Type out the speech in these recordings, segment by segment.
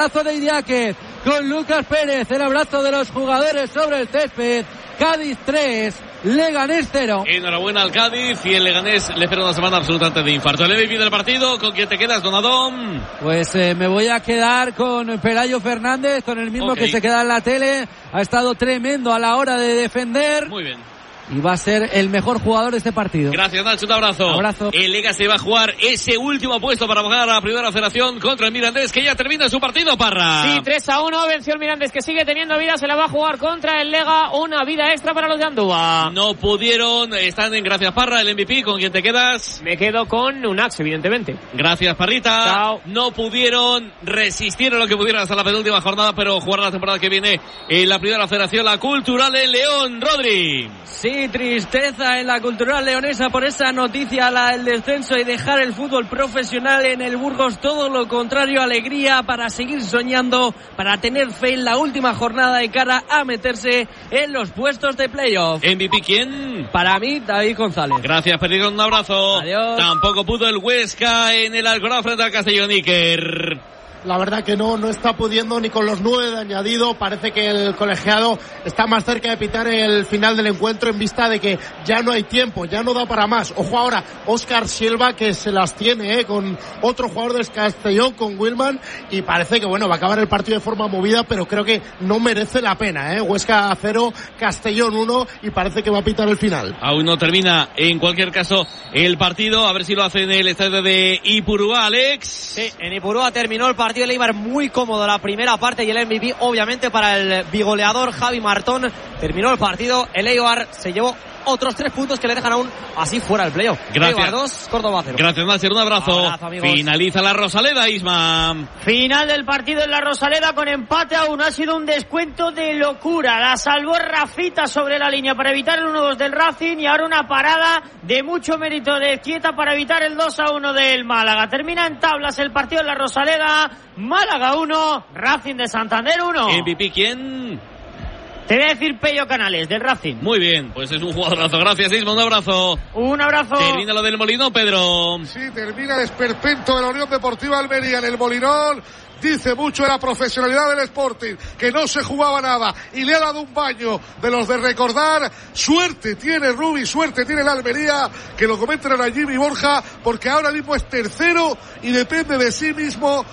abrazo de Idiáquez con Lucas Pérez, el abrazo de los jugadores sobre el césped. Cádiz 3, Leganés 0. Enhorabuena al Cádiz, y el Leganés le espera una semana absolutamente de infarto. El MVP del partido, ¿con quién te quedas, Don Adón? Pues me voy a quedar con Pelayo Fernández, con el mismo que se queda en la tele. Ha estado tremendo a la hora de defender. Muy bien. Y va a ser el mejor jugador de este partido. Gracias, Nacho, un abrazo. El Lega se va a jugar ese último puesto para bajar a la primera federación contra el Mirandés, que ya termina su partido, Parra. Sí, 3-1, venció el Mirandés, que sigue teniendo vida, se la va a jugar contra el Lega, una vida extra para los de Andúa. No pudieron, están en gracias, Parra, el MVP, ¿con quién te quedas? Me quedo con Unax, evidentemente. Gracias, Parrita. Chao. No pudieron resistir a lo que pudieron hasta la penúltima jornada, pero jugar la temporada que viene en la primera federación, la Cultural en León. Rodri. Sí, tristeza en la Cultural leonesa por esa noticia, la del descenso y dejar el fútbol profesional en el Burgos. Todo lo contrario, alegría para seguir soñando, para tener fe en la última jornada de cara a meterse en los puestos de playoff. ¿MVP quién? Para mí, David González. Gracias, Pedro, un abrazo. Adiós. Tampoco pudo el Huesca en el Alcoraz frente al Castellón. Iker. La verdad que no está pudiendo ni con los 9 de añadido. Parece que el colegiado está más cerca de pitar el final del encuentro en vista de que ya no hay tiempo, ya no da para más. Ojo ahora, Óscar Silva, que se las tiene con otro jugador del Castellón, con Wilman, y parece que va a acabar el partido de forma movida, pero creo que no merece la pena. Huesca 0, Castellón 1, y parece que va a pitar el final. Aún no termina, en cualquier caso, el partido. A ver si lo hace en el estadio de Ipurúa, Alex. Sí, en Ipurúa terminó el partido. El Eibar muy cómodo la primera parte, y el MVP obviamente para el bigoleador Javi Martón. Terminó el partido, el Eibar se llevó otros 3 puntos que le dejan aún así fuera del playoff. Gracias. Eibar 2, Córdoba 0. Gracias, Nasser, un abrazo. Finaliza la Rosaleda, Isma. Final del partido en la Rosaleda con empate aún. Ha sido un descuento de locura. La salvó Rafita sobre la línea para evitar el 1-2 del Racing, y ahora una parada de mucho mérito de Quieta para evitar el 2-1 del Málaga. Termina en tablas el partido en la Rosaleda. Málaga 1, Racing de Santander 1. MVP quién? Te voy a decir Pello Canales, del Racing. Muy bien, pues es un jugadorazo. Gracias, Isma, un abrazo. Un abrazo. Termina lo del Molinón, Pedro. Sí, termina el esperpento de la Unión Deportiva Almería en el Molinón. Dice mucho de la profesionalidad del Sporting, que no se jugaba nada y le ha dado un baño de los de recordar. Suerte tiene Rubi, suerte tiene la Almería, que lo comenten a Jimmy Borja, porque ahora mismo es tercero y depende de sí mismo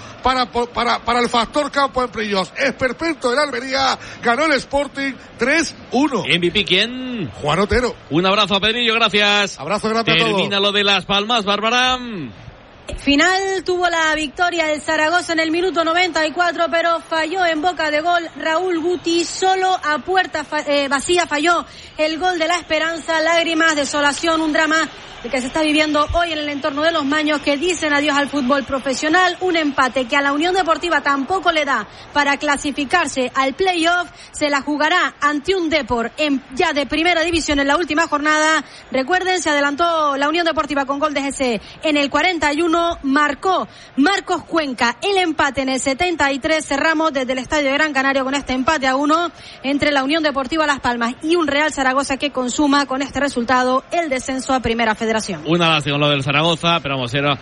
para el factor campo en playoffs. Esperpento de la Almería, ganó el Sporting 3-1. MVP quién? Juan Otero. Un abrazo a Pedrillo, gracias. Abrazo grande a todos. Termina lo de Las Palmas, Bárbara. Final tuvo la victoria del Zaragoza en el minuto 94, pero falló en boca de gol Raúl Guti. Solo a puerta vacía falló el gol de la esperanza. Lágrimas, desolación, un drama que se está viviendo hoy en el entorno de los Maños, que dicen adiós al fútbol profesional. Un empate que a la Unión Deportiva tampoco le da para clasificarse al playoff. Se la jugará ante un Depor ya de primera división en la última jornada. Recuerden, se adelantó la Unión Deportiva con gol de GC en el 41. Marcó Marcos Cuenca el empate en el 73. Cerramos desde el Estadio de Gran Canaria con este empate a 1 entre la Unión Deportiva Las Palmas y un Real Zaragoza, que consuma con este resultado el descenso a Primera Federación. Una lástima lo del Zaragoza, pero vamos, era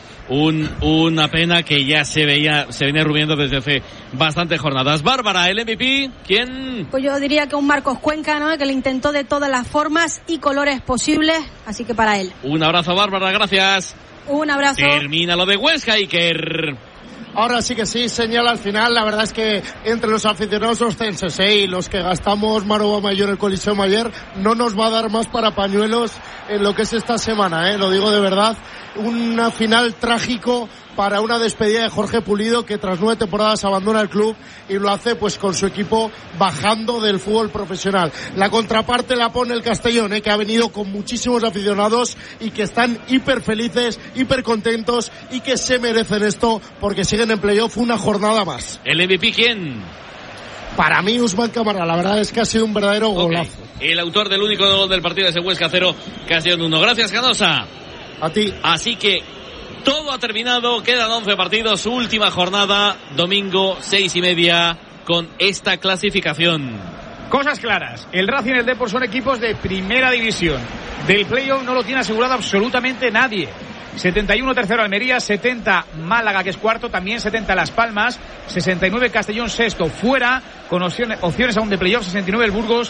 una pena que ya se venía rumiando desde hace bastantes jornadas. Bárbara, el MVP, ¿quién? Pues yo diría que un Marcos Cuenca, ¿no? Que lo intentó de todas las formas y colores posibles, así que para él. Un abrazo, Bárbara, gracias. Un abrazo. Termina lo de Huesca, Iker. Ahora sí que sí, señala al final. La verdad es que entre los aficionados ostenses y los que gastamos Maroba Mayor, el Coliseo Mayor, no nos va a dar más para pañuelos en lo que es esta semana, lo digo de verdad. Un final trágico para una despedida de Jorge Pulido, que tras 9 temporadas abandona el club y lo hace pues con su equipo bajando del fútbol profesional. La contraparte la pone el Castellón, que ha venido con muchísimos aficionados y que están hiper felices, hiper contentos y que se merecen esto porque siguen en playoff una jornada más. ¿El MVP quién? Para mí, Usman Cámara, la verdad es que ha sido un verdadero golazo. El autor del único gol del partido es el Huesca 0, Castellón 1. Gracias, Canosa. A ti. Así que todo ha terminado, quedan 11 partidos, última jornada, domingo 6:30 con esta clasificación. Cosas claras, el Racing y el Depor son equipos de primera división. Del playoff no lo tiene asegurado absolutamente nadie. 71 tercero Almería, 70 Málaga, que es cuarto, también 70 Las Palmas, 69 Castellón sexto, fuera, con opciones aún de playoff, 69 el Burgos,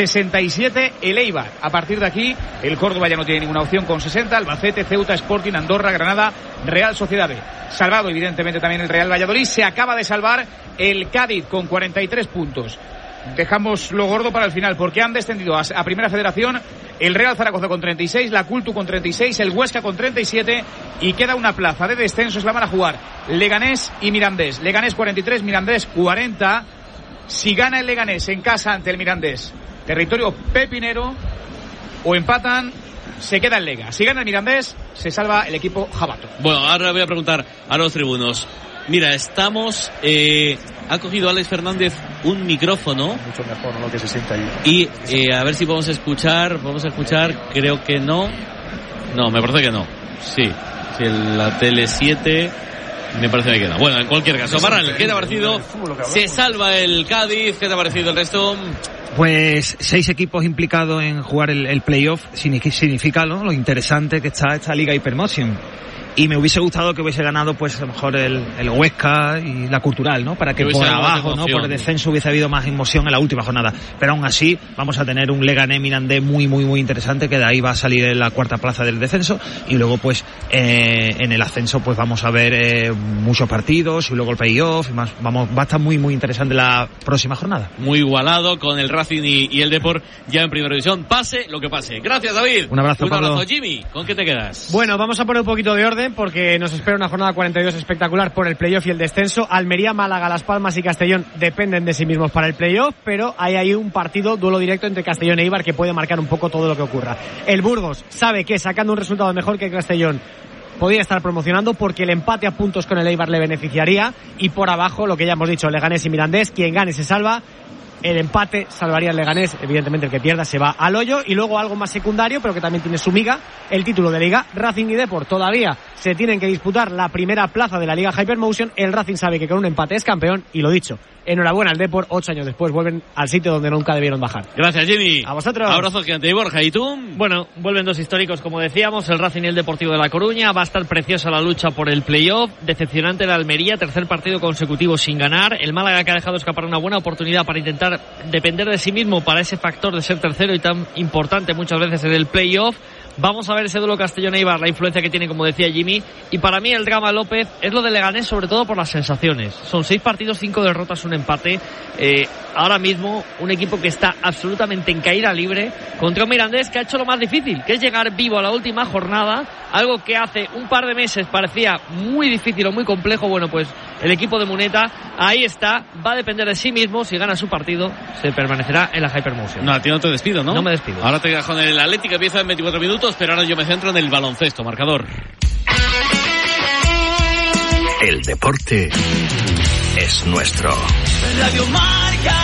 67 el Eibar. A partir de aquí, el Córdoba ya no tiene ninguna opción con 60, Albacete, Ceuta, Sporting, Andorra, Granada, Real Sociedad B. Salvado evidentemente también el Real Valladolid, se acaba de salvar el Cádiz con 43 puntos. Dejamos lo gordo para el final, porque han descendido a Primera Federación el Real Zaragoza con 36, la Cultu con 36, el Huesca con 37 y queda una plaza de descensos. La van a jugar Leganés y Mirandés. Leganés 43, Mirandés 40. Si gana el Leganés en casa ante el Mirandés, territorio pepinero, o empatan, se queda en Lega. Si gana el Mirandés, se salva el equipo jabato. Bueno, ahora voy a preguntar a los tribunos. Mira, estamos... ha cogido Alex Fernández un micrófono. Mucho mejor, ¿no? Que se sienta ahí. Y a ver si podemos escuchar, creo que no. No, me parece que no. Sí, la Tele 7... me parece que no. Bueno, en cualquier caso, Barral, ¿qué te ha parecido? Se salva el Cádiz, ¿qué te ha parecido el resto? Pues 6 equipos implicados en jugar el playoff significa, ¿no?, lo interesante que está esta Liga Hypermotion. Y me hubiese gustado que hubiese ganado, pues, a lo mejor el Huesca y la Cultural, ¿no? Para que por abajo, ¿no?, por el descenso hubiese habido más emoción en la última jornada. Pero aún así, vamos a tener un Leganés Mirandés muy, muy, muy interesante, que de ahí va a salir en la cuarta plaza del descenso. Y luego, pues, en el ascenso, pues vamos a ver muchos partidos y luego el playoff y más. Va a estar muy, muy interesante la próxima jornada. Muy igualado, con el Racing y el Depor ya en Primera División. Pase lo que pase. Gracias, David. Un abrazo, Pablo. Un abrazo, Jimmy. ¿Con qué te quedas? Bueno, vamos a poner un poquito de orden, porque nos espera una jornada 42 espectacular por el playoff y el descenso. Almería, Málaga, Las Palmas y Castellón dependen de sí mismos para el playoff, pero hay ahí un duelo directo entre Castellón e Eibar que puede marcar un poco todo lo que ocurra. El Burgos sabe que sacando un resultado mejor que Castellón podría estar promocionando, porque el empate a puntos con el Eibar le beneficiaría, y por abajo lo que ya hemos dicho, Leganés y Mirandés, quien gane se salva. El empate salvaría al Leganés, evidentemente el que pierda se va al hoyo. Y luego algo más secundario, pero que también tiene su miga, el título de Liga. Racing y Depor todavía se tienen que disputar la primera plaza de la Liga Hypermotion. El Racing sabe que con un empate es campeón, y lo dicho, enhorabuena al Depor, 8 años después vuelven al sitio donde nunca debieron bajar. Gracias, Jimmy. A vosotros. Abrazo gigante. Y Borja, ¿y tú? Bueno, vuelven dos históricos, como decíamos, el Racing y el Deportivo de La Coruña. Va a estar preciosa la lucha por el playoff. Decepcionante la Almería, tercer partido consecutivo sin ganar. El Málaga, que ha dejado escapar una buena oportunidad para intentar depender de sí mismo para ese factor de ser tercero y tan importante muchas veces en el playoff. Vamos a ver ese duelo Castellón-Eibar, la influencia que tiene, como decía Jimmy. Y para mí el drama, López, es lo de Leganés, sobre todo por las sensaciones. Son 6 partidos, 5 derrotas, un empate. Ahora mismo un equipo que está absolutamente en caída libre contra un Mirandés que ha hecho lo más difícil, que es llegar vivo a la última jornada, algo que hace un par de meses parecía muy difícil o muy complejo. Bueno, pues el equipo de Muneta ahí está, va a depender de sí mismo. Si gana su partido, se permanecerá en la Hypermotion. No, a ti no te despido, ¿no? No me despido. Ahora te quedas con el Atlético, empieza en 24 minutos, pero ahora yo me centro en el baloncesto. Marcador. El deporte es nuestro. Radio Marca.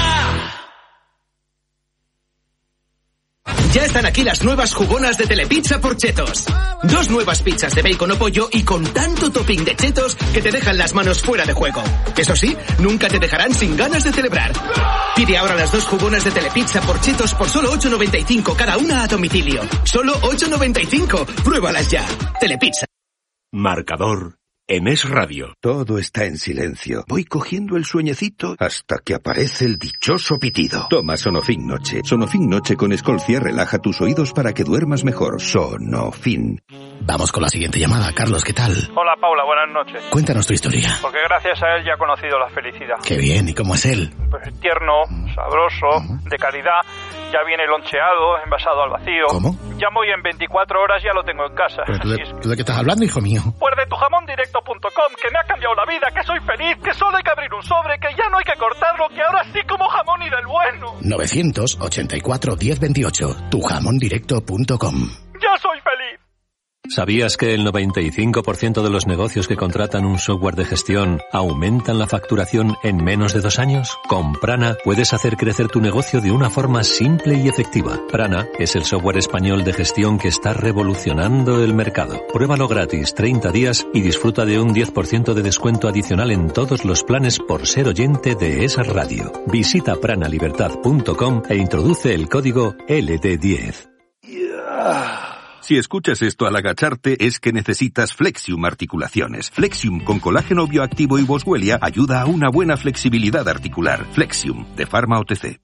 Ya están aquí las nuevas jugonas de Telepizza por Chetos. 2 nuevas pizzas de bacon o pollo y con tanto topping de chetos que te dejan las manos fuera de juego. Eso sí, nunca te dejarán sin ganas de celebrar. Pide ahora las 2 jugonas de Telepizza por Chetos por solo 8,95 cada una a domicilio. Solo 8,95. Pruébalas ya. Telepizza. Marcador en Es Radio. Todo está en silencio. Voy cogiendo el sueñecito hasta que aparece el dichoso pitido. Toma Sonofin Noche. Sonofin Noche con Escolcia relaja tus oídos para que duermas mejor. Sonofin. Vamos con la siguiente llamada. Carlos, ¿qué tal? Hola, Paula, buenas noches. Cuéntanos tu historia. Porque gracias a él ya he conocido la felicidad. Qué bien, ¿y cómo es él? Pues tierno, sabroso, de calidad. Ya viene loncheado, envasado al vacío. ¿Cómo? Llamo y en 24 horas ya lo tengo en casa. ¿Pero tú de qué estás hablando, hijo mío? Pues de tujamondirecto.com, que me ha cambiado la vida, que soy feliz, que solo hay que abrir un sobre, que ya no hay que cortarlo, que ahora sí como jamón y del bueno. 984 1028, tujamondirecto.com. ¡Ya soy feliz! ¿Sabías que el 95% de los negocios que contratan un software de gestión aumentan la facturación en menos de 2 años? Con Prana puedes hacer crecer tu negocio de una forma simple y efectiva. Prana es el software español de gestión que está revolucionando el mercado. Pruébalo gratis 30 días y disfruta de un 10% de descuento adicional en todos los planes por ser oyente de esa radio. Visita pranalibertad.com e introduce el código LD10. Si escuchas esto al agacharte, es que necesitas Flexium Articulaciones. Flexium con colágeno bioactivo y boswellia ayuda a una buena flexibilidad articular. Flexium, de Pharma OTC.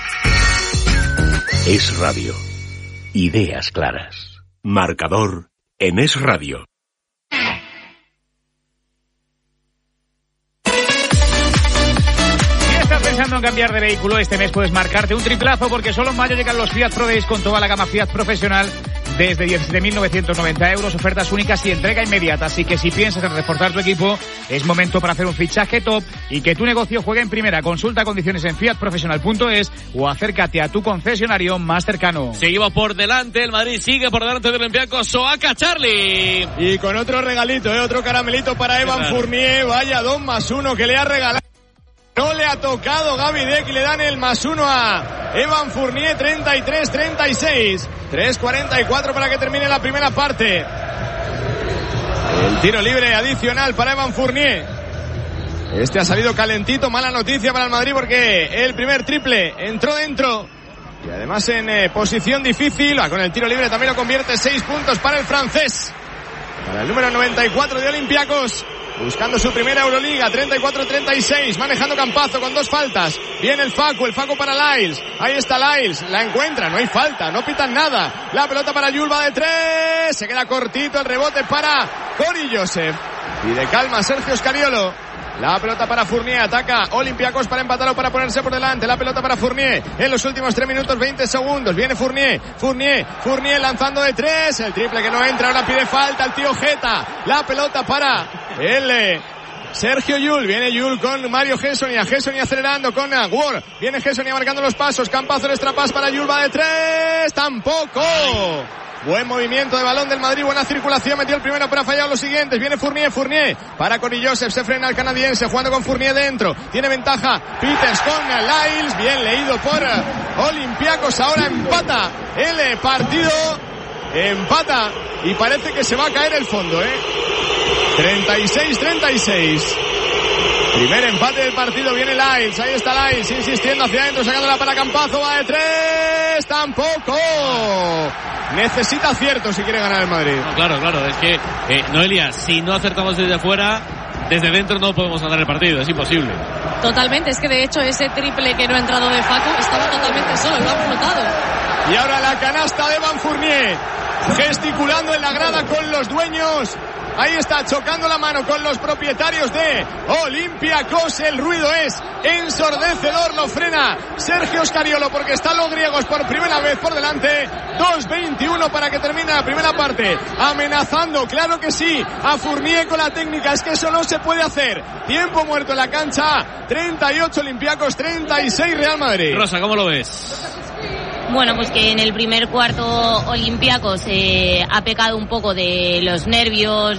Es Radio. Ideas claras. Marcador en Es Radio. Pensando en cambiar de vehículo, este mes puedes marcarte un triplazo porque solo en mayo llegan los Fiat Pro Days con toda la gama Fiat profesional desde 17.990 euros, ofertas únicas y entrega inmediata. Así que si piensas en reforzar tu equipo, es momento para hacer un fichaje top y que tu negocio juegue en primera. Consulta condiciones en fiatprofesional.es o acércate a tu concesionario más cercano. Seguimos por delante, el Madrid sigue por delante del Olympiacos. Soaca Charlie. Y con otro regalito, otro caramelito para Evan Fournier. Vaya 2+1 que le ha regalado. No le ha tocado Gaby Deck y le dan el +1 a Evan Fournier, 33-36. 3:44 para que termine la primera parte. El tiro libre adicional para Evan Fournier. Este ha salido calentito, mala noticia para el Madrid porque el primer triple entró dentro. Y además en posición difícil, con el tiro libre también lo convierte. 6 puntos para el francés. Para el número 94 de Olympiacos. Buscando su primera Euroliga, 34-36, manejando Campazzo con 2 faltas. Viene el Facu para Lyles. Ahí está Lyles, la encuentra, no hay falta, no pitan nada. La pelota para Yul, va de 3, se queda cortito, el rebote para Cory Joseph. Y de calma Sergio Scariolo. La pelota para Fournier, ataca Olympiacos para empatar o para ponerse por delante. La pelota para Fournier en los últimos 3 minutos 20 segundos. Viene Fournier lanzando de 3. El triple que no entra, ahora pide falta el tío Jeta. La pelota para el Sergio Yul. Viene Yul con Mario Hessonia acelerando con Ward. Viene Hessonia marcando los pasos. Campazzo, el extrapas para Yul, va de 3. Tampoco. Buen movimiento de balón del Madrid, buena circulación, metió el primero pero ha fallado los siguientes. Viene Fournier para Cory Joseph, se frena el canadiense, jugando con Fournier dentro. Tiene ventaja Peters con Lyles, bien leído por Olympiacos. Ahora empata el partido, y parece que se va a caer el fondo, 36-36. Primer empate del partido, viene Lyles, ahí está Lyles, insistiendo hacia adentro, sacándola para Campazzo, va de 3, tampoco. Necesita acierto si quiere ganar el Madrid. No, claro, es que, Noelia, si no acertamos desde fuera, desde dentro no podemos ganar el partido, es imposible. Totalmente, es que de hecho ese triple que no ha entrado de Facu estaba totalmente solo, lo ha explotado. Y ahora la canasta de Evan Fournier, gesticulando en la grada con los dueños. Ahí está, chocando la mano con los propietarios de Olympiacos. El ruido es ensordecedor, lo frena Sergio Scariolo porque están los griegos por primera vez por delante. 2:21 para que termine la primera parte. Amenazando, claro que sí, a Fournier con la técnica. Es que eso no se puede hacer. Tiempo muerto en la cancha. 38 Olympiacos, 36 Real Madrid. Rosa, ¿cómo lo ves? Bueno, pues que en el primer cuarto Olympiacos ha pecado un poco de los nervios,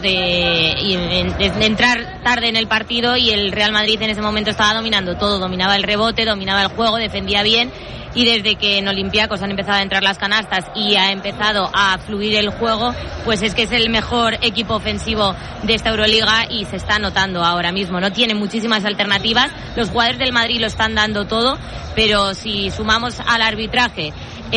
de entrar tarde en el partido, y el Real Madrid en ese momento estaba dominando todo, dominaba el rebote, dominaba el juego, defendía bien, y desde que en Olympiacos han empezado a entrar las canastas y ha empezado a fluir el juego, pues es que es el mejor equipo ofensivo de esta Euroliga y se está notando ahora mismo. No tiene muchísimas alternativas, los jugadores del Madrid lo están dando todo, pero si sumamos al arbitraje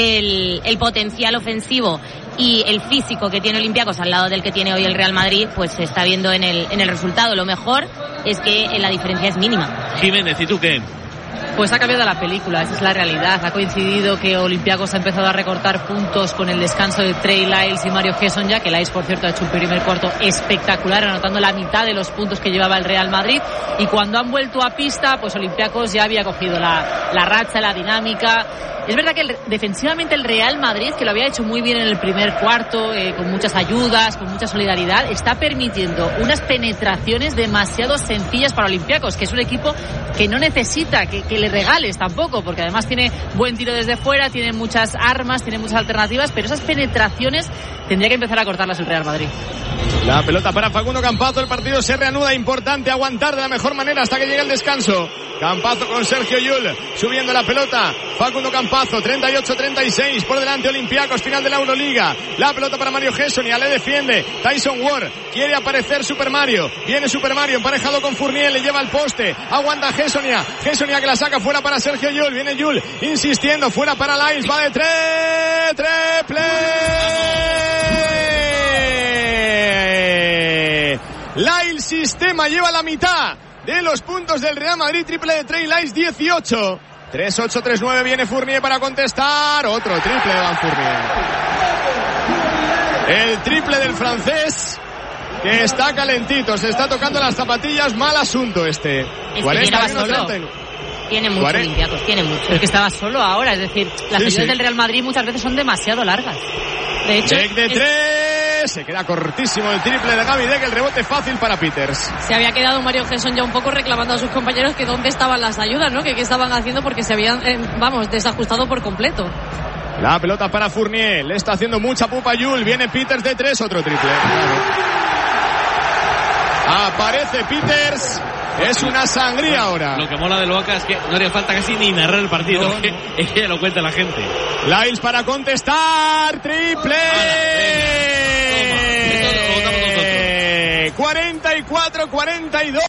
el potencial ofensivo y el físico que tiene Olympiacos al lado del que tiene hoy el Real Madrid, pues se está viendo en el resultado. Lo mejor es que la diferencia es mínima. Jiménez, ¿y tú qué? Pues ha cambiado la película, esa es la realidad. Ha coincidido que Olympiacos ha empezado a recortar puntos con el descanso de Trey Lyles y Mario Hessonia, que Lyles, por cierto, ha hecho un primer cuarto espectacular, anotando la mitad de los puntos que llevaba el Real Madrid. Y cuando han vuelto a pista, pues Olympiacos ya había cogido la racha, la dinámica. Es verdad que defensivamente el Real Madrid, que lo había hecho muy bien en el primer cuarto, con muchas ayudas, con mucha solidaridad, está permitiendo unas penetraciones demasiado sencillas para Olympiacos, que es un equipo que no necesita que le regales tampoco, porque además tiene buen tiro desde fuera, tiene muchas armas, tiene muchas alternativas, pero esas penetraciones tendría que empezar a cortarlas el Real Madrid. La pelota para Facundo Campazzo, el partido se reanuda, importante aguantar de la mejor manera hasta que llegue el descanso. Campazzo con Sergio Yul, subiendo la pelota, Facundo Campazzo, 38-36, por delante Olympiacos, final de la Euroliga. La pelota para Mario Hessonia, le defiende Tyson Ward, quiere aparecer Super Mario, viene Super Mario emparejado con Fournier, le lleva al poste, aguanta Hessonia que la saca fuera para Sergio Yul, viene Yul insistiendo, fuera para Lyles, va de 3, triple. Lyle Sistema lleva la mitad de los puntos del Real Madrid. Triple de Trey Lyles, 18. 3-8, 3-9, viene Fournier para contestar. Otro triple de Evan Fournier. El triple del francés, que está calentito, se está tocando las zapatillas. Mal asunto este. Es que llegaba solo. Tiene mucho, Olympiacos, tiene mucho. Pero que estaba solo ahora, es decir, las ayudas del Real Madrid muchas veces son demasiado largas. De hecho, Deck de 3, se queda cortísimo el triple de Gaby Deck, el rebote fácil para Peters. Se había quedado Mario Gesson ya un poco reclamando a sus compañeros que dónde estaban las ayudas, ¿no? Que qué estaban haciendo porque se habían, desajustado por completo. La pelota para Fournier, le está haciendo mucha pupa Yul, viene Peters de 3, otro triple. Aparece Peters. Es una sangría ahora. Lo que mola de Loaca es que no haría falta casi ni narrar el partido. No. Es que lo cuenta la gente. Lyles para contestar. ¡Triple! 44-42.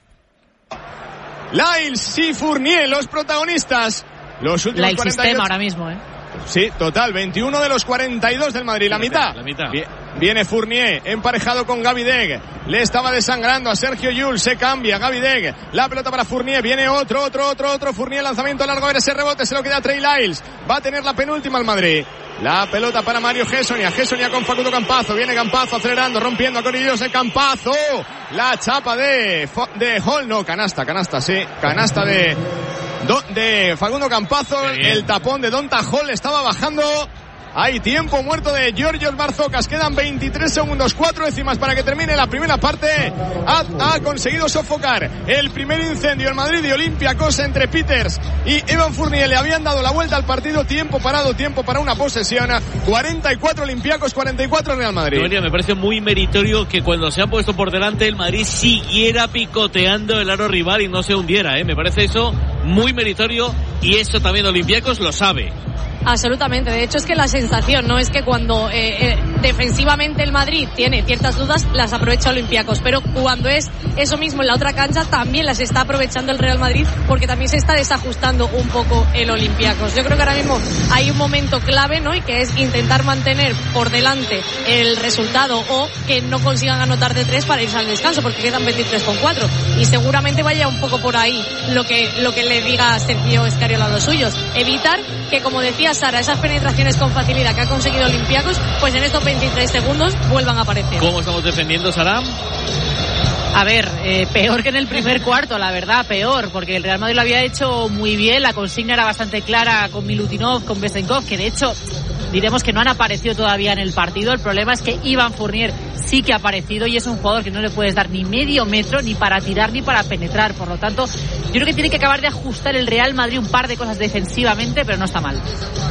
Lyles y Fournier, los protagonistas. Los últimos 48. Sistema ahora mismo, Sí, total, 21 de los 42 del Madrid, la mitad. Viene Fournier, emparejado con Gaby Deck. Le estaba desangrando a Sergio Llull, se cambia Gaby Deck. La pelota para Fournier, viene otro. Fournier, lanzamiento largo, a ver ese rebote, se lo queda Trey Lyles. Va a tener la penúltima el Madrid. La pelota para Mario Gessonia con Facundo Campazzo. Viene Campazzo acelerando, rompiendo a Corillos de Campazzo. La chapa de Hall, no, canasta, sí. Canasta de Facundo Campazzo. El tapón de Donta Hall estaba bajando. Hay tiempo muerto de Georgios Barzocas. Quedan 23 segundos, 4 décimas para que termine la primera parte. Ha conseguido sofocar el primer incendio en Madrid y Olympiacos entre Peters y Evan Fournier. Le habían dado la vuelta al partido. Tiempo parado, tiempo para una posesión. 44 Olympiacos, 44 Real Madrid. Noelia, me parece muy meritorio que cuando se ha puesto por delante el Madrid siguiera picoteando el aro rival y no se hundiera. Me parece eso muy meritorio y eso también Olympiacos lo sabe. Absolutamente, de hecho es que la sensación no es que cuando defensivamente el Madrid tiene ciertas dudas las aprovecha Olympiacos, pero cuando es eso mismo en la otra cancha también las está aprovechando el Real Madrid porque también se está desajustando un poco el Olympiacos. Yo creo que ahora mismo hay un momento clave, ¿no? Y que es intentar mantener por delante el resultado o que no consigan anotar de 3 para irse al descanso porque quedan 23,4 y seguramente vaya un poco por ahí lo que le diga Sergio Scariolo a los suyos, evitar que, como decía Sara, esas penetraciones con facilidad que ha conseguido Olympiacos, pues en estos 23 segundos vuelvan a aparecer. ¿Cómo estamos defendiendo, Sara? A ver, peor que en el primer cuarto, la verdad, peor, porque el Real Madrid lo había hecho muy bien, la consigna era bastante clara con Milutinov, con Besenkov, que de hecho diremos que no han aparecido todavía en el partido. El problema es que Evan Fournier sí que ha aparecido y es un jugador que no le puedes dar ni medio metro ni para tirar ni para penetrar, por lo tanto yo creo que tiene que acabar de ajustar el Real Madrid un par de cosas defensivamente, pero no está mal.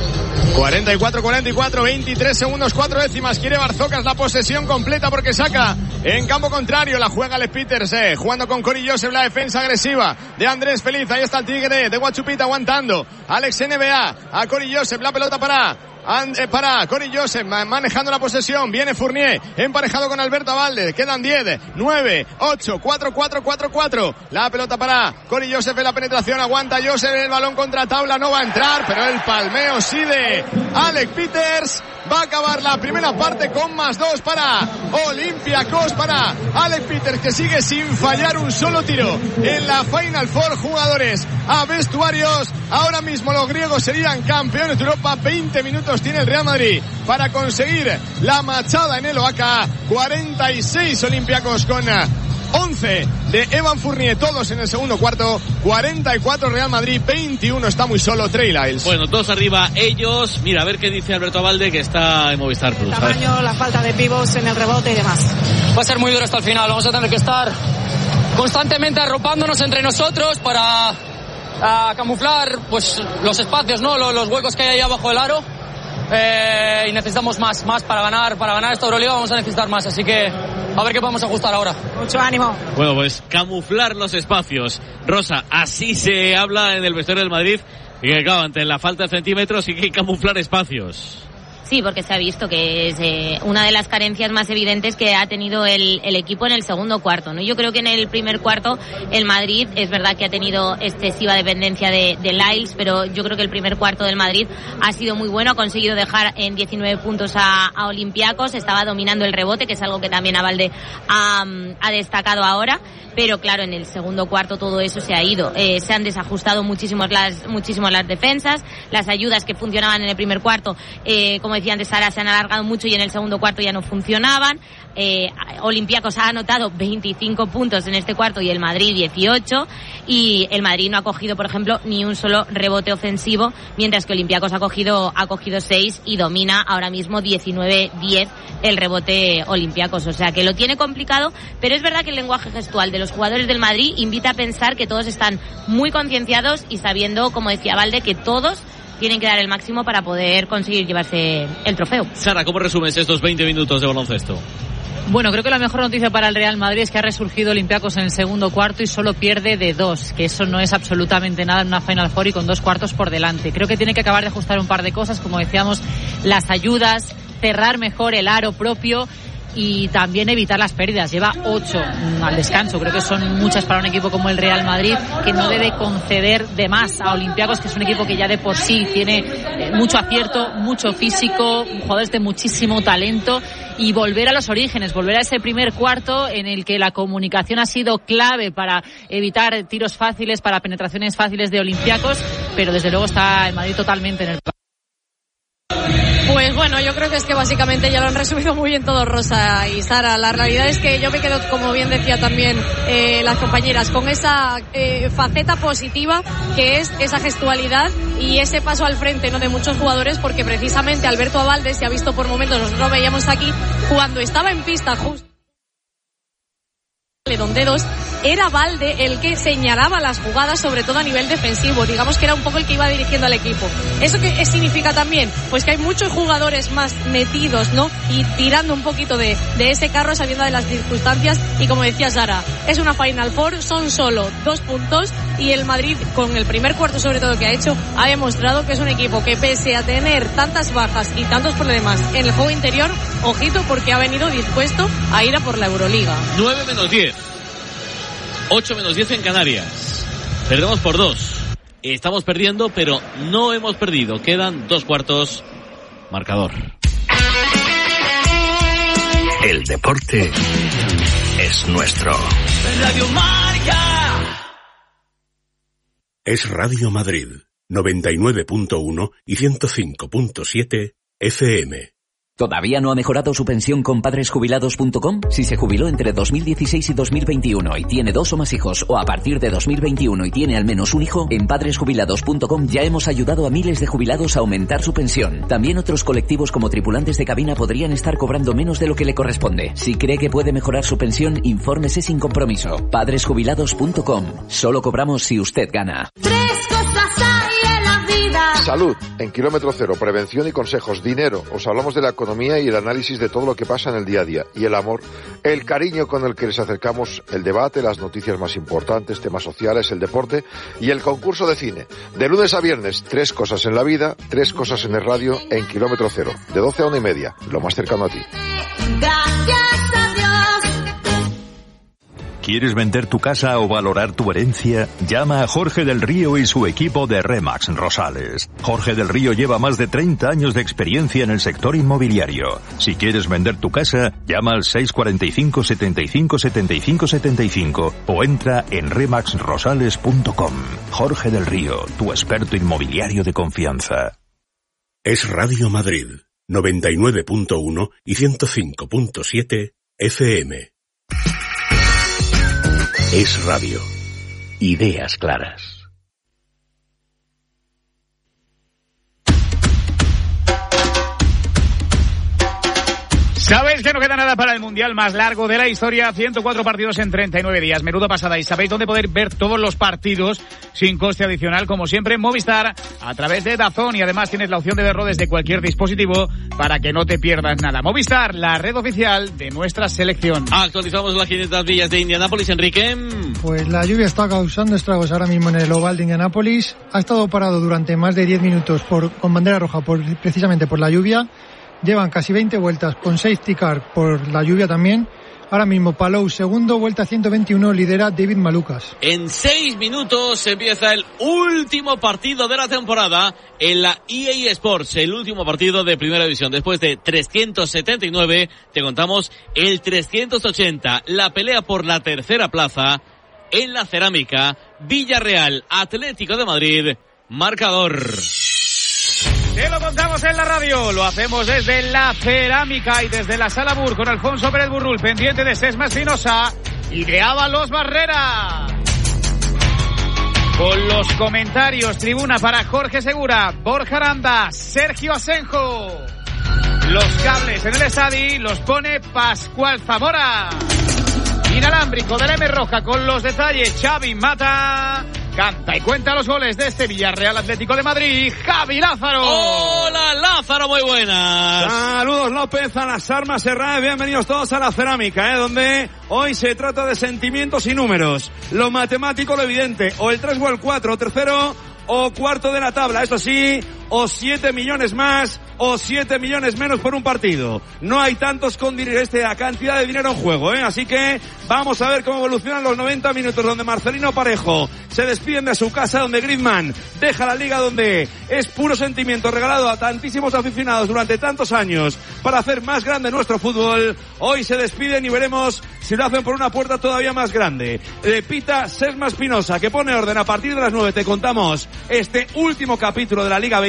44-44, 23 segundos, 4 décimas. Quiere Barzocas la posesión completa porque saca en campo contrario. La juega Le Peters, jugando con Cory Joseph, la defensa agresiva de Andrés Feliz. Ahí está el Tigre de Guachupita aguantando. Alex NBA a Cory Joseph, la pelota para Cory Joseph, manejando la posesión. Viene Fournier, emparejado con Alberto Abalde. Quedan 10, 9, 8, 4, 4, 4, 4. La pelota para Cory Joseph en la penetración. Aguanta Joseph, el balón contra tabla. No va a entrar, pero el palmeo sí de Alec Peters. Va a acabar la primera parte con +2 para Olympiacos, para Alec Peters, que sigue sin fallar un solo tiro en la Final Four. Jugadores a vestuarios. Ahora mismo los griegos serían campeones de Europa. 20 minutos tiene el Real Madrid para conseguir la machada en el Oaca. 46 Olympiacos con 11 de Evan Fournier, todos en el segundo cuarto. 44 Real Madrid, 21 está muy solo Trey Lyles. Bueno, dos arriba ellos. Mira, a ver qué dice Alberto Abalde, que está en Movistar Plus. El tamaño, la falta de pivots en el rebote y demás. Va a ser muy duro hasta el final. Vamos a tener que estar constantemente arropándonos entre nosotros para camuflar pues los espacios, ¿no? Los huecos que hay ahí abajo del aro. Y necesitamos más para ganar esta Euroliga. Vamos a necesitar más, así que a ver qué podemos ajustar ahora. Mucho ánimo. Bueno, pues camuflar los espacios. Rosa, así se habla en el vestuario del Madrid. Y que claro, ante la falta de centímetros sí que hay que camuflar espacios. Sí, porque se ha visto que es una de las carencias más evidentes que ha tenido el equipo en el segundo cuarto, ¿no? Yo creo que en el primer cuarto el Madrid es verdad que ha tenido excesiva dependencia de Lyles, pero yo creo que el primer cuarto del Madrid ha sido muy bueno, ha conseguido dejar en 19 puntos a Olympiacos, estaba dominando el rebote, que es algo que también Abalde ha destacado ahora, pero claro, en el segundo cuarto todo eso se ha ido. Se han desajustado muchísimo las defensas, las ayudas que funcionaban en el primer cuarto, como decía antes Sara, se han alargado mucho y en el segundo cuarto ya no funcionaban. Olympiacos ha anotado 25 puntos en este cuarto y el Madrid 18, y el Madrid no ha cogido, por ejemplo, ni un solo rebote ofensivo, mientras que Olympiacos ha cogido 6 y domina ahora mismo 19-10 el rebote Olympiacos, o sea que lo tiene complicado, pero es verdad que el lenguaje gestual de los jugadores del Madrid invita a pensar que todos están muy concienciados y sabiendo, como decía Valde, que todos tienen que dar el máximo para poder conseguir llevarse el trofeo. Sara, ¿cómo resumes estos 20 minutos de baloncesto? Bueno, creo que la mejor noticia para el Real Madrid es que ha resurgido Olympiacos en el segundo cuarto y solo pierde de 2, que eso no es absolutamente nada en una Final Four y con 2 cuartos por delante. Creo que tiene que acabar de ajustar un par de cosas, como decíamos, las ayudas, cerrar mejor el aro propio y también evitar las pérdidas. Lleva 8 al descanso, creo que son muchas para un equipo como el Real Madrid, que no debe conceder de más a Olympiacos, que es un equipo que ya de por sí tiene mucho acierto, mucho físico, jugadores de muchísimo talento, y volver a los orígenes, volver a ese primer cuarto en el que la comunicación ha sido clave para evitar tiros fáciles, para penetraciones fáciles de Olympiacos, pero desde luego está el Madrid totalmente en el plan. Pues bueno, yo creo que es que básicamente ya lo han resumido muy bien todo Rosa y Sara. La realidad es que yo me quedo, como bien decía también las compañeras, con esa faceta positiva que es esa gestualidad y ese paso al frente, ¿no?, de muchos jugadores, porque precisamente Alberto Abalde se ha visto por momentos, nosotros lo veíamos aquí, cuando estaba en pista justo Don Dedos, era Valde el que señalaba las jugadas, sobre todo a nivel defensivo, digamos que era un poco el que iba dirigiendo al equipo. ¿Eso qué significa también? Pues que hay muchos jugadores más metidos, ¿no?, y tirando un poquito de ese carro, sabiendo de las circunstancias, y como decía Sara, es una Final Four, son solo 2 puntos, y el Madrid, con el primer cuarto sobre todo que ha hecho, ha demostrado que es un equipo que, pese a tener tantas bajas y tantos problemas en el juego interior, ojito, porque ha venido dispuesto a ir a por la Euroliga. 9-10. 8-10 en Canarias. Perdemos por 2. Estamos perdiendo, pero no hemos perdido. Quedan 2 cuartos. Marcador. El deporte es nuestro. Radio Marca. Es Radio Madrid, 99.1 y 105.7 FM. ¿Todavía no ha mejorado su pensión con padresjubilados.com? Si se jubiló entre 2016 y 2021 y tiene 2 o más hijos, o a partir de 2021 y tiene al menos un hijo, en padresjubilados.com ya hemos ayudado a miles de jubilados a aumentar su pensión. También otros colectivos como tripulantes de cabina podrían estar cobrando menos de lo que le corresponde. Si cree que puede mejorar su pensión, infórmese sin compromiso. Padresjubilados.com. Solo cobramos si usted gana. 3 cosas hay en la vida. Salud, en Kilómetro Cero, prevención y consejos. Dinero, os hablamos de la economía y el análisis de todo lo que pasa en el día a día. Y el amor, el cariño con el que les acercamos el debate, las noticias más importantes, temas sociales, el deporte y el concurso de cine. De lunes a viernes, 3 cosas en la vida, 3 cosas en el radio, en Kilómetro Cero, de 12 a 1:30, lo más cercano a ti. Gracias a Dios. ¿Quieres vender tu casa o valorar tu herencia? Llama a Jorge del Río y su equipo de Remax Rosales. Jorge del Río lleva más de 30 años de experiencia en el sector inmobiliario. Si quieres vender tu casa, llama al 645 75 75 75 o entra en remaxrosales.com. Jorge del Río, tu experto inmobiliario de confianza. Es Radio Madrid, 99.1 y 105.7 FM. Es radio. Ideas claras. ¿Sabéis que no queda nada para el Mundial más largo de la historia? 104 partidos en 39 días. Menuda pasada. ¿Y sabéis dónde poder ver todos los partidos sin coste adicional? Como siempre, Movistar, a través de DAZN. Y además tienes la opción de verlo desde cualquier dispositivo para que no te pierdas nada. Movistar, la red oficial de nuestra selección. Actualizamos las 500 millas de Indianápolis, Enrique. Pues la lluvia está causando estragos ahora mismo en el oval de Indianápolis. Ha estado parado durante más de 10 minutos con bandera roja precisamente por la lluvia. llevan casi 20 vueltas con 6 ticar por la lluvia también. Ahora mismo Palou segundo, vuelta 121, lidera David Malukas. En 6 minutos empieza el último partido de la temporada en la EA Sports, el último partido de Primera División. Después de 379, te contamos el 380, la pelea por la tercera plaza en la Cerámica, Villarreal, Atlético de Madrid, marcador. Te lo contamos en la radio, lo hacemos desde la Cerámica y desde la Sala Bur con Alfonso Pérez Burrul, pendiente de Sesma Espinosa y de Ábalos Barrera. Con los comentarios, tribuna para Jorge Segura, Borja Aranda, Sergio Asenjo. Los cables en el estadio los pone Pascual Zamora. Inalámbrico de la M Roja con los detalles, Xavi Mata. Canta y cuenta los goles de este Villarreal Atlético de Madrid, Javi Lázaro. Hola Lázaro, muy buenas. Saludos López, a las armas Serrano, bienvenidos todos a la Cerámica, donde hoy se trata de sentimientos y números. Lo matemático, lo evidente, o el 3 o el 4, tercero o cuarto de la tabla, eso sí, o 7 millones más o 7 millones menos por un partido. No hay tantos con esta cantidad de dinero en juego, así que vamos a ver cómo evolucionan los 90 minutos donde Marcelino Parejo se despiden de su casa, donde Griezmann deja la liga, donde es puro sentimiento regalado a tantísimos aficionados durante tantos años para hacer más grande nuestro fútbol. Hoy se despiden y veremos si lo hacen por una puerta todavía más grande. Pita Sesma Espinosa, que pone orden. A partir de las 9 te contamos este último capítulo de la Liga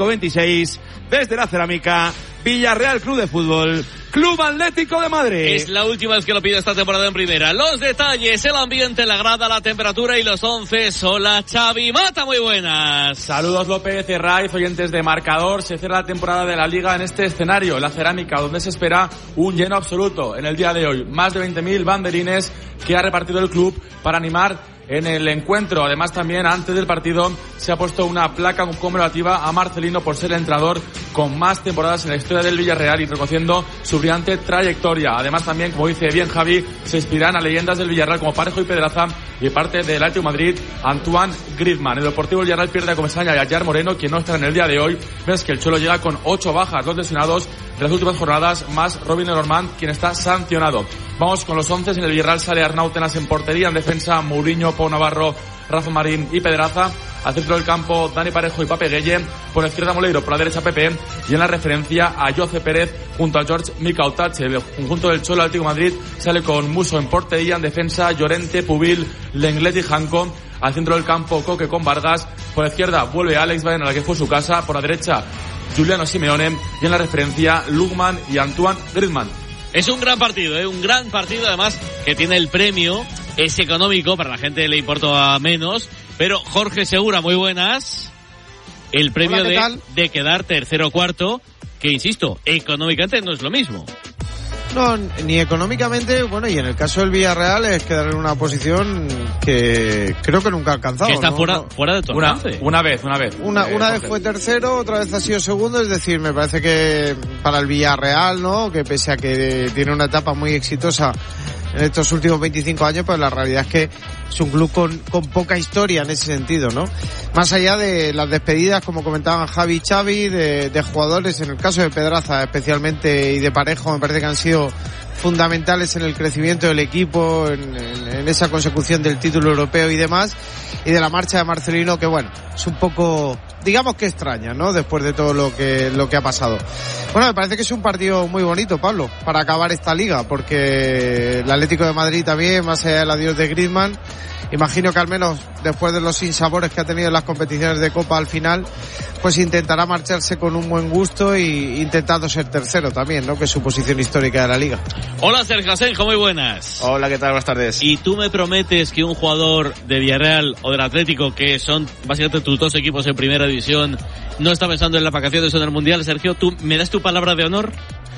25-26 desde la Cerámica, Villarreal Club de Fútbol, Club Atlético de Madrid. Es la última vez que lo pide esta temporada en primera. Los detalles, el ambiente, la grada, la temperatura y los 11. Hola Xavi Mata, muy buenas. Saludos López, Raiz, oyentes de Marcador. Se cierra la temporada de la Liga en este escenario, la Cerámica, donde se espera un lleno absoluto en el día de hoy. Más de 20.000 banderines que ha repartido el club para animar en el encuentro. Además, también antes del partido se ha puesto una placa conmemorativa a Marcelino por ser el entrenador con más temporadas en la historia del Villarreal y reconociendo su brillante trayectoria. Además, también, como dice bien Javi, se inspiran a leyendas del Villarreal como Parejo y Pedraza y parte del Atlético de Madrid, Antoine Griezmann. El Deportivo Villarreal pierde a Comesaña y a Yar Moreno, quien no está en el día de hoy. Ves que el Cholo llega con 8 bajas, 2 lesionados de las últimas jornadas, más Robin Lenormand, quien está sancionado. Vamos con los 11. En el Villarreal sale Arnautenas en portería, en defensa Mourinho, Pau Navarro, Rafa Marín y Pedraza. Al centro del campo Dani Parejo y Pape Gueye. Por la izquierda Moleiro, por la derecha Pepe. Y en la referencia a Jose Pérez junto a George Micautache. El conjunto del Cholo Atlético de Madrid sale con Muso en portería, en defensa Llorente, Pubil, Lenglet y Janko. Al centro del campo Coque con Vargas. Por la izquierda vuelve Alex Baena, a la que fue su casa. Por la derecha Giuliano Simeone. Y en la referencia Lukman y Antoine Griezmann. Es un gran partido, un gran partido además que tiene el premio, es económico, para la gente le importa menos, pero Jorge Segura, muy buenas, el premio de quedar tercero o cuarto, que insisto, económicamente no es lo mismo. No, ni económicamente, bueno, y en el caso del Villarreal es quedar en una posición que creo que nunca ha alcanzado. Que está fuera de todo. Una vez. Una vez fue tercero, otra vez ha sido segundo, es decir, me parece que para el Villarreal, ¿no? Que pese a que tiene una etapa muy exitosa en estos últimos 25 años, pues la realidad es que es un club con poca historia en ese sentido, ¿no? Más allá de las despedidas, como comentaban Javi y Xavi, de jugadores, en el caso de Pedraza especialmente y de Parejo, me parece que han sido fundamentales en el crecimiento del equipo, en esa consecución del título europeo y demás, y de la marcha de Marcelino, que bueno, es un poco, digamos que extraña, ¿no? Después de todo lo que ha pasado. Bueno, me parece que es un partido muy bonito, Pablo, para acabar esta liga, porque el Atlético de Madrid también, más allá del adiós de Griezmann, imagino que al menos después de los sinsabores que ha tenido en las competiciones de Copa al final, pues intentará marcharse con un buen gusto y intentando ser tercero también, ¿no? Que es su posición histórica de la liga. Hola Sergio Asenjo, muy buenas. Hola, ¿qué tal? Buenas tardes. ¿Y tú me prometes que un jugador de Villarreal o del Atlético, que son básicamente tus dos equipos en primera división, no está pensando en las vacaciones o en el Mundial? Sergio, ¿tú me das tu palabra de honor?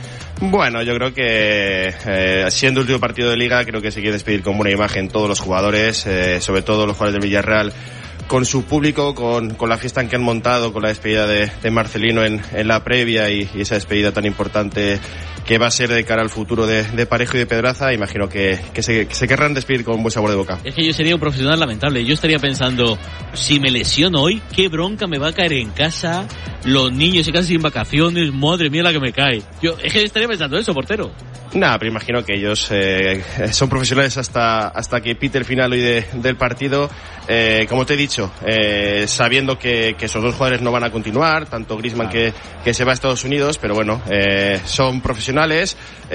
Bueno, yo creo que siendo el último partido de Liga, creo que se quiere despedir con buena imagen todos los jugadores, sobre todo los jugadores del Villarreal, con su público, con la fiesta que han montado, con la despedida de Marcelino en la previa y esa despedida tan importante va a ser de cara al futuro de Parejo y de Pedraza. Imagino que se querrán despedir con buen sabor de boca. Es que yo sería un profesional lamentable. Yo estaría pensando, si me lesiono hoy, qué bronca me va a caer en casa, los niños se quedan sin vacaciones, madre mía la que me cae. Yo es que estaría pensando eso, portero. Nada, pero imagino que ellos son profesionales hasta que pite el final hoy del partido. Como te he dicho, sabiendo que esos dos jugadores no van a continuar, tanto Griezmann que se va a Estados Unidos, pero bueno, son profesionales,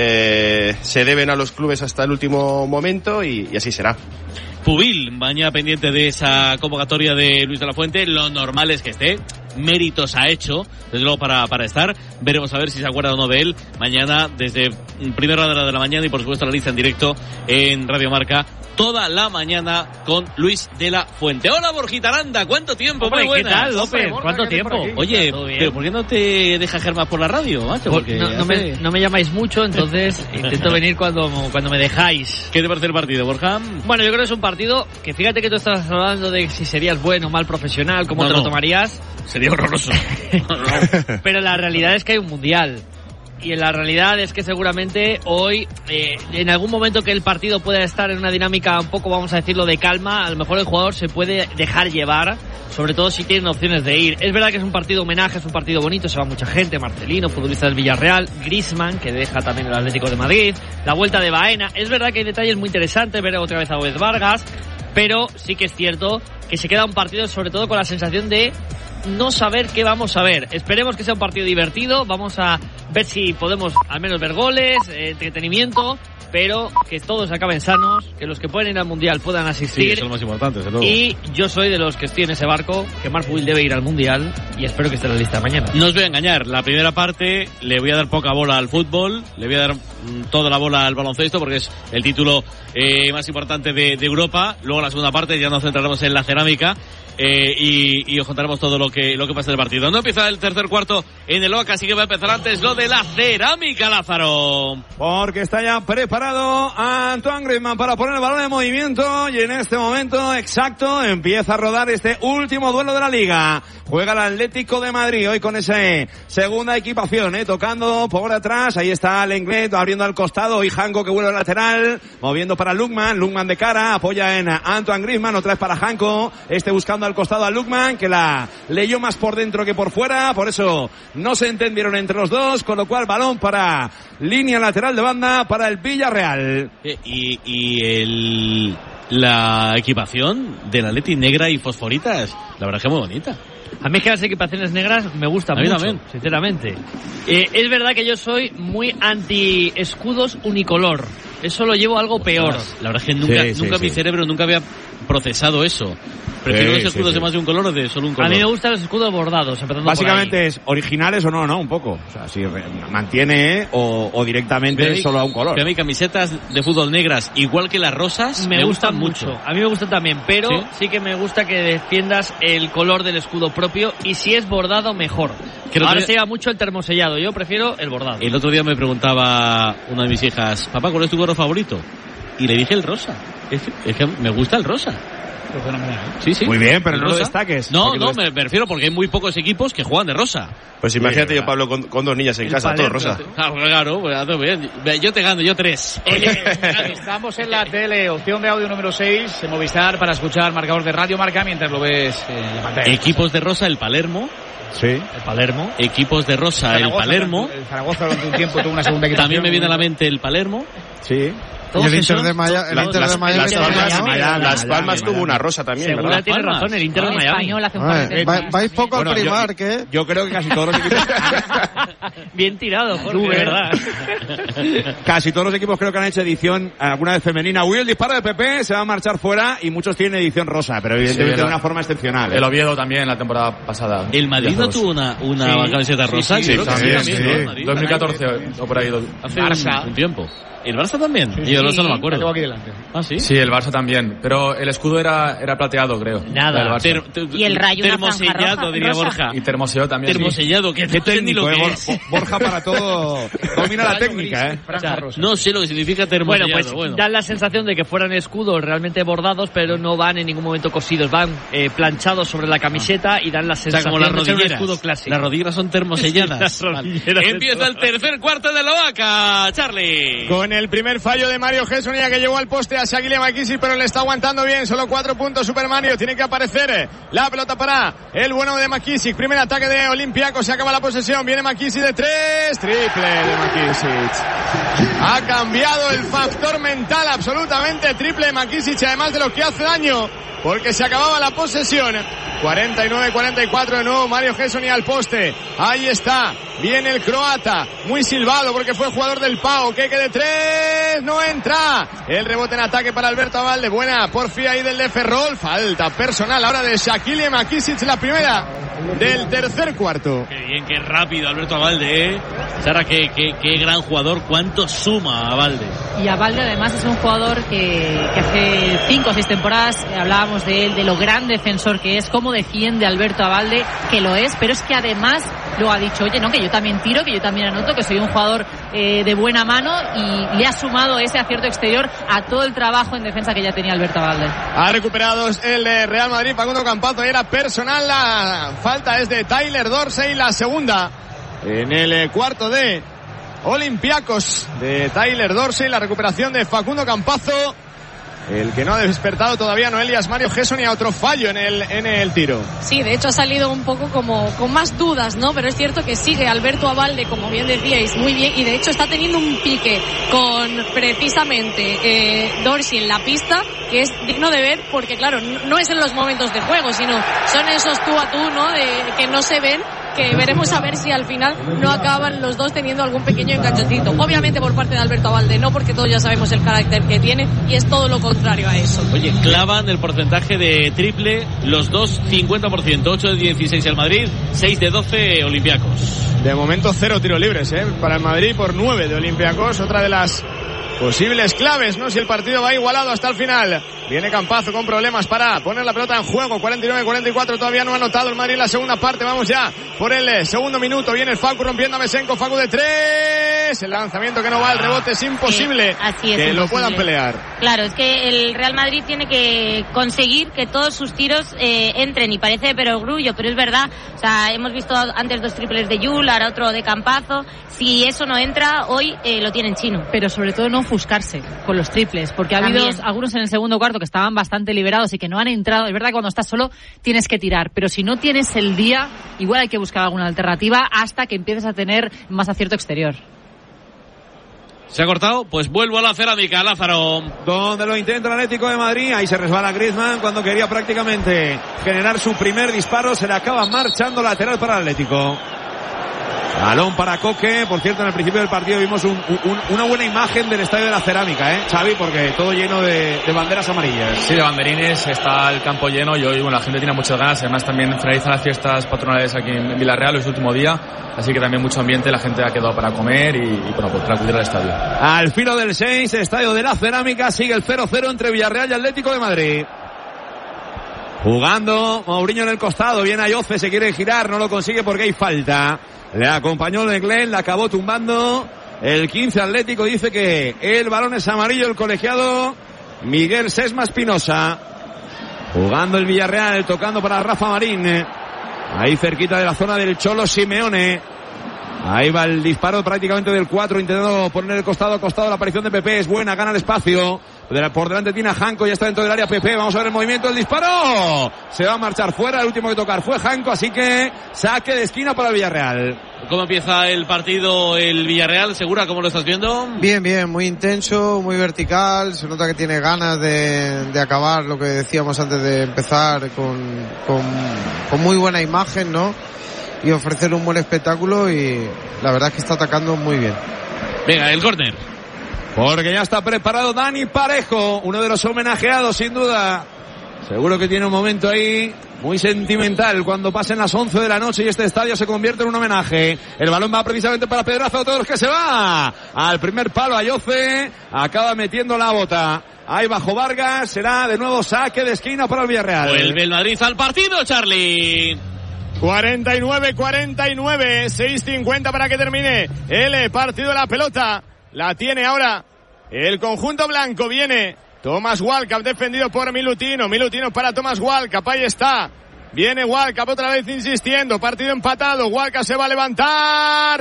se deben a los clubes hasta el último momento y así será. Pubil, mañana pendiente de esa convocatoria de Luis de la Fuente, lo normal es que esté, méritos ha hecho, desde luego para estar, veremos a ver si se acuerda o no de él, mañana desde primera hora de la mañana y por supuesto la lista en directo en Radio Marca, toda la mañana con Luis de la Fuente. Hola Borjita Aranda, ¿cuánto tiempo? Hombre, Muy ¿qué tal, López? ¿Cuánto tiempo? Oye, pero ¿por qué no te deja Germán por la radio, macho? Porque no me llamáis mucho, entonces intento venir cuando me dejáis. ¿Qué te parece el partido, Borja? Bueno, yo creo que es un partido que fíjate que tú estás hablando de si serías bueno o mal profesional, cómo te lo tomarías. Sería horroroso. Pero la realidad es que hay un mundial. Y la realidad es que seguramente hoy, en algún momento que el partido pueda estar en una dinámica un poco, vamos a decirlo, de calma, a lo mejor el jugador se puede dejar llevar, sobre todo si tienen opciones de ir. Es verdad que es un partido homenaje, es un partido bonito, se va mucha gente, Marcelino, futbolista del Villarreal, Griezmann, que deja también el Atlético de Madrid, la vuelta de Baena. Es verdad que hay detalles muy interesantes, ver otra vez a Oed Vargas, pero sí que es cierto que se queda un partido sobre todo con la sensación de no saber qué vamos a ver. Esperemos que sea un partido divertido, vamos a ver si podemos al menos ver goles, entretenimiento, pero que todos acaben sanos, que los que pueden ir al Mundial puedan asistir. Sí, eso es lo más importante, desde luego. Y yo soy de los que estoy en ese barco, que Marc Pubil debe ir al Mundial y espero que esté en la lista mañana. No os voy a engañar, la primera parte le voy a dar poca bola al fútbol, le voy a dar toda la bola al baloncesto porque es el título más importante de Europa. Luego la segunda parte ya nos centraremos en la cerámica. Y os contaremos todo lo que pasa en el partido. No empieza el tercer cuarto en el OAC, así que va a empezar antes lo de la cerámica, Lázaro. Porque está ya preparado Antoine Griezmann para poner el balón en movimiento y en este momento exacto empieza a rodar este último duelo de la Liga. Juega el Atlético de Madrid hoy con esa segunda equipación, tocando por atrás. Ahí está Lenglet abriendo al costado y Janko que vuelve al lateral, moviendo para Lukman de cara, apoya en Antoine Griezmann, otra vez para Janko, buscando al costado a Lukman, que la leyó más por dentro que por fuera, por eso no se entendieron entre los dos, con lo cual balón para línea lateral de banda para el Villarreal. La equipación del Atleti negra y fosforitas, la verdad es que muy bonita. A mí es que las equipaciones negras me gustan mucho, también, sinceramente. Es verdad que yo soy muy anti escudos unicolor. Eso lo llevo algo peor. La verdad es que nunca mi cerebro nunca había procesado eso. Prefiero los escudos de más de un color o de solo un color. A mí me gustan los escudos bordados, básicamente es originales o no, un poco. O sea, si mantiene o directamente solo a un color. Pero a mí camisetas de fútbol negras, igual que las rosas, me gustan mucho. A mí me gustan también, pero sí que me gusta que defiendas el color del escudo propio y si es bordado, mejor. Ahora se lleva mucho el termosellado, yo prefiero el bordado. El otro día me preguntaba una de mis hijas, papá, ¿cuál es tu color favorito? Y le dije el rosa. Es que me gusta el rosa. Sí. Muy bien, pero no lo destaques. No, me refiero porque hay muy pocos equipos que juegan de rosa. Pues imagínate yo, Pablo, con dos niñas en casa, todo rosa. Claro, pues bien. Yo te gano, yo 3. Estamos en la tele, opción de audio número 6, en Movistar, para escuchar marcador de Radio Marca mientras lo ves en la pantalla. Equipos de rosa, el Palermo. Sí. El Palermo. Equipos de rosa, Zaragoza, el Palermo. El Zaragoza durante un tiempo tuvo una segunda equipación. También me viene a la mente el Palermo. Sí. Y el Inter de Miami. Las Palmas tuvo una rosa también, ¿verdad? Tiene razón, el Inter de Miami. Vais poco al Primark, Yo creo que casi todos los equipos... Bien tirado, Jorge, verdad. Casi todos los equipos creo que han hecho edición alguna vez femenina. Uy, el disparo de Pepe se va a marchar fuera y muchos tienen edición rosa, pero evidentemente de una forma excepcional. El Oviedo también la temporada pasada. ¿El Madrid no tuvo una camiseta rosa? Sí, también. 2014 o por ahí. Hace un tiempo. ¿El Barça también? Sí, Yo no me acuerdo. Tengo aquí delante. ¿Ah, sí? Sí, el Barça también, pero el escudo era plateado, creo. Nada. Y el rayo una franja Termosellado, roja, diría rosa. Borja. Y termosellado también. Termosellado, Qué técnico, Borja para todo domina la técnica, O sea, no sé lo que significa termosellado. Bueno, pues dan la sensación de que fueran escudos realmente bordados, pero no van en ningún momento cosidos, van planchados sobre la camiseta y dan la O sea, sensación como las de ser un rodilleras. escudo clásico. Las rodilleras son termoselladas. Las rodilleras Vale. Empieza el tercer cuarto de la vaca, Charlie. Con el primer fallo de Mario Gessonia, que llegó al poste a Shaquille McKissick, pero le está aguantando bien. Solo 4 puntos Super Mario. Tiene que aparecer la pelota para el bueno de McKissick. Primer ataque de Olympiacos. Se acaba la posesión. Viene McKissick de 3. Triple de McKissick. Ha cambiado el factor mental absolutamente. Triple de McKissick, además de lo que hace daño, porque se acababa la posesión. 49-44 de nuevo. Mario Gessonia al poste. Ahí está. Viene el croata. Muy silbado porque fue jugador del PAO. Que de 3. No entra. El rebote en ataque para Alberto Abalde. Buena porfía ahí del de Ferrol. Falta personal ahora de Shaquille McKissick. La primera del tercer cuarto. Qué bien, qué rápido Alberto Abalde, ¿eh? Sara, qué gran jugador. ¿Cuánto suma Abalde? Y Abalde además es un jugador que hace 5 o 6 temporadas hablábamos de él, de lo gran defensor que es, cómo defiende Alberto Abalde, que lo es, pero es que además lo ha dicho, oye, no, que yo también tiro, que yo también anoto, que soy un jugador de buena mano, y le ha sumado ese acierto exterior a todo el trabajo en defensa que ya tenía Alberto Abalde. Ha recuperado el Real Madrid, Facundo Campazo, era personal, la falta es de Tyler Dorsey, la segunda en el cuarto de Olympiacos de Tyler Dorsey, la recuperación de Facundo Campazo. El que no ha despertado todavía Noelias Mario Gessonia, otro fallo en el tiro. Sí, de hecho ha salido un poco como con más dudas, ¿no? Pero es cierto que sigue Alberto Abalde, como bien decíais, muy bien, y de hecho está teniendo un pique con precisamente Dorsey en la pista, que es digno de ver, porque claro, no es en los momentos de juego, sino son esos tú a tú, ¿no? Que no se ven, que veremos a ver si al final no acaban los dos teniendo algún pequeño enganchoncito. Obviamente por parte de Alberto Abalde no, porque todos ya sabemos el carácter que tiene y es todo lo contrario a eso. Oye, clavan el porcentaje de triple los dos 50%, 8 de 16 el Madrid, 6 de 12 Olympiacos. De momento 0 tiros libres, para el Madrid por 9 de Olympiacos, otra de las posibles claves, ¿no? Si el partido va igualado hasta el final. Viene Campazo con problemas para poner la pelota en juego. 49-44, todavía no ha anotado el Madrid en la segunda parte. Vamos ya por el segundo minuto. Viene el Facu rompiendo a Mesenko. Facu de 3. El lanzamiento que no va, el rebote es imposible. Sí, así es, que imposible. Lo puedan pelear. Claro, es que el Real Madrid tiene que conseguir que todos sus tiros entren, y parece de perogrullo, pero es verdad. O sea, hemos visto antes 2 triples de Yul, ahora otro de Campazo. Si eso no entra, hoy lo tienen chino. Pero sobre todo no ofuscarse con los triples, porque ha habido algunos en el segundo cuarto que estaban bastante liberados y que no han entrado. Es verdad que cuando estás solo tienes que tirar, pero si no tienes el día, igual hay que buscar alguna alternativa hasta que empieces a tener más acierto exterior. ¿Se ha cortado? Pues vuelvo a la cerámica, Lázaro. Donde lo intenta el Atlético de Madrid. Ahí se resbala Griezmann cuando quería prácticamente generar su primer disparo. Se le acaba marchando lateral para el Atlético. Balón para Coque. Por cierto, en el principio del partido vimos una buena imagen del estadio de la cerámica, Xavi, porque todo lleno de banderas amarillas. Sí, de banderines, está el campo lleno y hoy la gente tiene muchas ganas. Además también finalizan las fiestas patronales aquí en Villarreal, es el último día, así que también mucho ambiente, la gente ha quedado para comer y bueno, pues para acudir al estadio. Al filo del 6, estadio de la cerámica, sigue el 0-0 entre Villarreal y Atlético de Madrid. Jugando Mourinho en el costado, viene Ayoce, se quiere girar, no lo consigue porque hay falta. Le acompañó Lenglen, la acabó tumbando. El 15 Atlético dice que el balón es amarillo, el colegiado Miguel Sesma Espinosa. Jugando el Villarreal, tocando para Rafa Marín. Ahí cerquita de la zona del Cholo Simeone. Ahí va el disparo prácticamente del 4, intentando poner el costado a costado. La aparición de Pepe es buena, gana el espacio. Por delante tiene a Janko, ya está dentro del área Pepe. Vamos a ver el movimiento, el disparo. Se va a marchar fuera, el último que tocar fue Janko, así que saque de esquina para el Villarreal. ¿Cómo empieza el partido el Villarreal? ¿Segura? ¿Cómo lo estás viendo? Bien, bien, muy intenso, muy vertical. Se nota que tiene ganas de acabar lo que decíamos antes de empezar, con muy buena imagen, ¿no? Y ofrecer un buen espectáculo, y la verdad es que está atacando muy bien. Venga, el córner. Porque ya está preparado Dani Parejo, uno de los homenajeados sin duda. Seguro que tiene un momento ahí muy sentimental cuando pasen las 11 de la noche y este estadio se convierte en un homenaje. El balón va precisamente para Pedraza, todos los que se va al primer palo. Ayoce acaba metiendo la bota. Ahí bajo Vargas, será de nuevo saque de esquina para el Villarreal. Vuelve el Madrid al partido, Charlie. 49-49, 6:50 para que termine el partido de la pelota. La tiene ahora el conjunto blanco, viene Thomas Walkup defendido por Milutino. Milutino para Thomas Walkup, ahí está. Viene Walkup otra vez insistiendo, partido empatado. Walkup se va a levantar,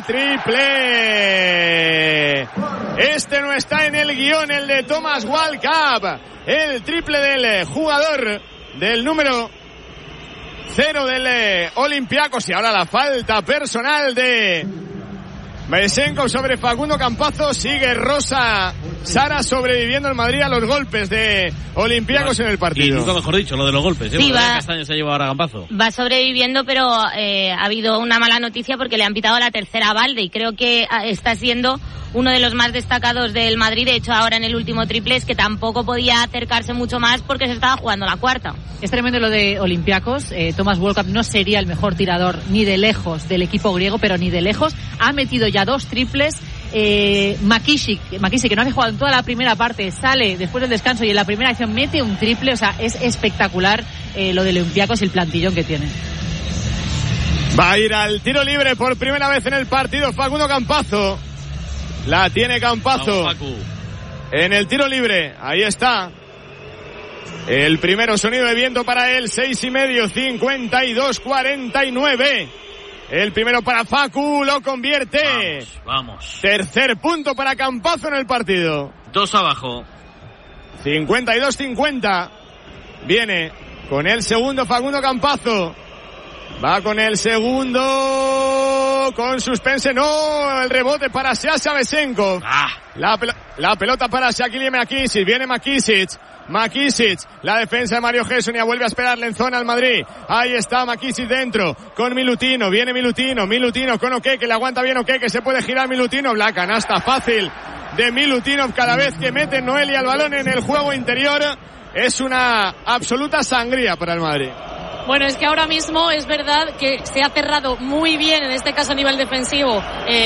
triple. Este no está en el guión, el de Thomas Walkup. El triple del jugador del número 0 del Olympiacos. Y ahora la falta personal de Besenkov sobre Facundo Campazo. Sigue Rosa Sara sobreviviendo el Madrid a los golpes de Olympiacos en el partido. Y nunca mejor dicho, lo de los golpes. Sí, Castaño se ha llevado ahora a Campazo. Va sobreviviendo, pero ha habido una mala noticia porque le han pitado la tercera balde y creo que está siendo uno de los más destacados del Madrid. De hecho, ahora en el último triple es que tampoco podía acercarse mucho más porque se estaba jugando la cuarta. Es tremendo lo de Olympiacos. Thomas Walkup no sería el mejor tirador ni de lejos del equipo griego, pero ni de lejos. Ha metido ya 2 triples. Makisic, que no había jugado en toda la primera parte, sale después del descanso y en la primera acción mete un triple. O sea, es espectacular lo de Olympiacos y el plantillón que tiene. Va a ir al tiro libre por primera vez en el partido Facundo Campazo. La tiene Campazo en el tiro libre. Ahí está el primero, sonido de viento para él. 6:30, 52-49. El primero para Facu, lo convierte. Vamos. Tercer punto para Campazo en el partido. 2 abajo. 52-50. Viene con el segundo Facundo Campazo. Va con el segundo. Con suspense, no. El rebote para Sasha Besenkov. La pelota para Shaquille Makisic. Viene Makisic. La defensa de Mario Gesson, ya vuelve a esperarle en zona al Madrid. Ahí está Makisic dentro con Milutino. Viene Milutino con Okeke, le aguanta bien Okeke, se puede girar Milutino. La canasta fácil de Milutinov cada vez que mete Noelia el balón en el juego interior. Es una absoluta sangría para el Madrid. Bueno, es que ahora mismo es verdad que se ha cerrado muy bien, en este caso a nivel defensivo,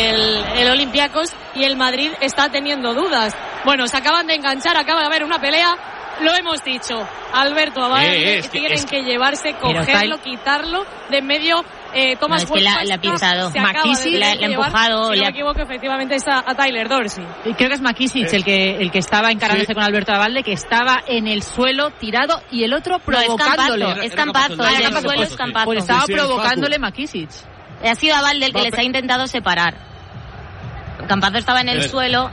el Olympiacos, y el Madrid está teniendo dudas. Bueno, se acaban de enganchar, acaba de haber una pelea. Lo hemos dicho, Alberto Abad, tienen que llevarse, cogerlo, quitarlo de en medio. Thomas Walkup la ha pintado. Makisic le ha empujado. Si no me equivoco, efectivamente es a Tyler Dorsey. Y creo que es Makisic el que estaba encarándose con Alberto Abalde, que estaba en el suelo tirado, y el otro provocándole. Es Campazo, el suelo es Campazo. Pues estaba provocándole Makisic. Ha sido Abalde el que les ha intentado separar. Campazo estaba en el suelo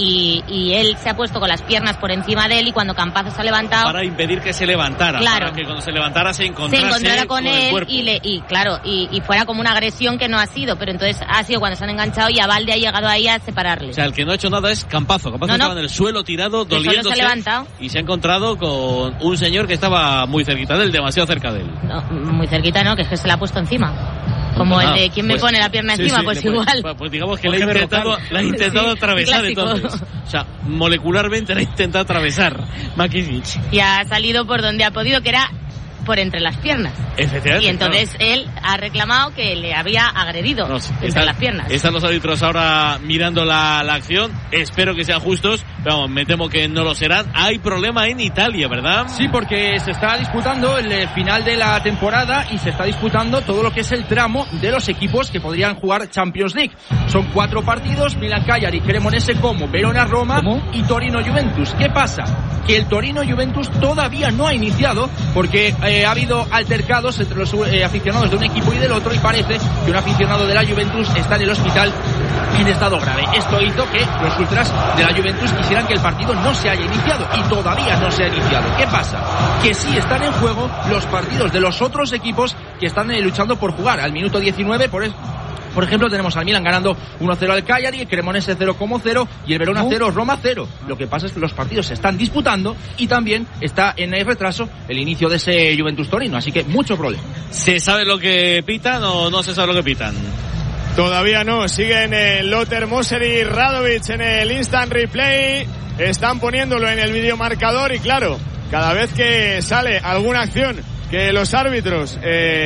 y él se ha puesto con las piernas por encima de él, y cuando Campazo se ha levantado para impedir que se levantara, claro, para que cuando se levantara se encontrara con él y fuera como una agresión que no ha sido, pero entonces ha sido cuando se han enganchado y Abalde ha llegado ahí a separarle. O sea, el que no ha hecho nada es Campazo. Estaba en el suelo tirado, doliéndose, se ha levantado y se ha encontrado con un señor que estaba muy cerquita de él, demasiado cerca de él. No, muy cerquita no, que es que se la ha puesto encima. Como el de ¿quién me pone la pierna encima? Pues igual. Pues digamos que la ha intentado atravesar entonces. O sea, molecularmente la ha intentado atravesar Makisic. Y ha salido por donde ha podido, que era por entre las piernas. Efectivamente. Y entonces él ha reclamado que le había agredido entre las piernas. Están los árbitros ahora mirando la acción. Espero que sean justos, pero vamos, me temo que no lo serán. Hay problema en Italia, ¿verdad? Sí, porque se está disputando el final de la temporada y se está disputando todo lo que es el tramo de los equipos que podrían jugar Champions League. Son 4 partidos: Milan Cagliari, Cremonese Como, Verona Roma y Torino Juventus. ¿Qué pasa? Que el Torino Juventus todavía no ha iniciado porque ha habido altercados entre los aficionados de un equipo y del otro, y parece que un aficionado de la Juventus está en el hospital en estado grave. Esto hizo que los ultras de la Juventus quisieran que el partido no se haya iniciado, y todavía no se ha iniciado. ¿Qué pasa? Que sí están en juego los partidos de los otros equipos que están luchando por jugar. Al minuto 19, por ejemplo, tenemos al Milan ganando 1-0 al Cagliari, el Cremonese 0-0 y el Verona 0, Roma 0. Lo que pasa es que los partidos se están disputando y también está en el retraso el inicio de ese Juventus Torino, así que mucho problema. ¿Se sabe lo que pitan o no se sabe lo que pitan? Todavía no, siguen Lothar Moser y Radovic en el instant replay, están poniéndolo en el videomarcador y claro, cada vez que sale alguna acción que los árbitros,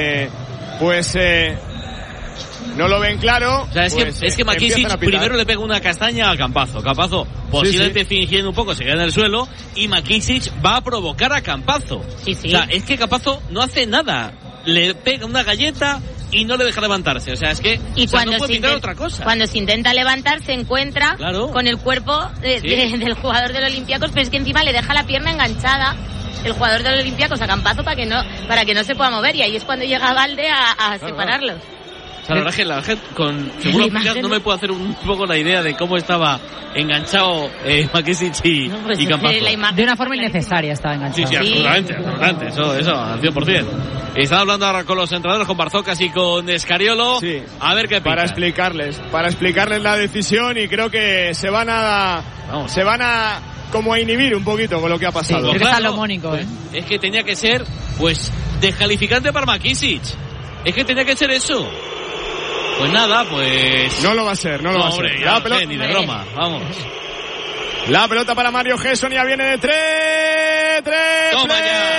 no lo ven claro. O sea, es que Makisic primero le pega una castaña a Campazzo. Campazzo posiblemente fingiendo un poco, se queda en el suelo y Makisic va a provocar a Campazzo. Sí, sí. O sea, es que Campazzo no hace nada. Le pega una galleta y no le deja levantarse. O sea, es que cuando no puede pintar otra cosa. Cuando se intenta levantar se encuentra con el cuerpo del jugador del Olympiacos, pero es que encima le deja la pierna enganchada el jugador del Olympiacos a Campazzo para que no se pueda mover, y ahí es cuando llega Valde a separarlos. O sea, la gente con seguro no me puedo hacer un poco la idea de cómo estaba enganchado Makisic y Campazzo. De una forma innecesaria estaba enganchado. Sí, absolutamente. Eso, al 100%. Estaba hablando ahora con los entrenadores, con Barzocas y con Escariolo. Sí. A ver qué piensan. Para explicarles la decisión, y creo que se van a como a inhibir un poquito con lo que ha pasado. Sí, claro, salomónico, es que tenía que ser, descalificante para Makisic. Es que tenía que ser eso. Pues nada, pues... No lo va a ser, no lo va a ser. Hombre, la pelota, ni de broma, vamos. La pelota para Mario Gesson, ya viene de tres. ¡Toma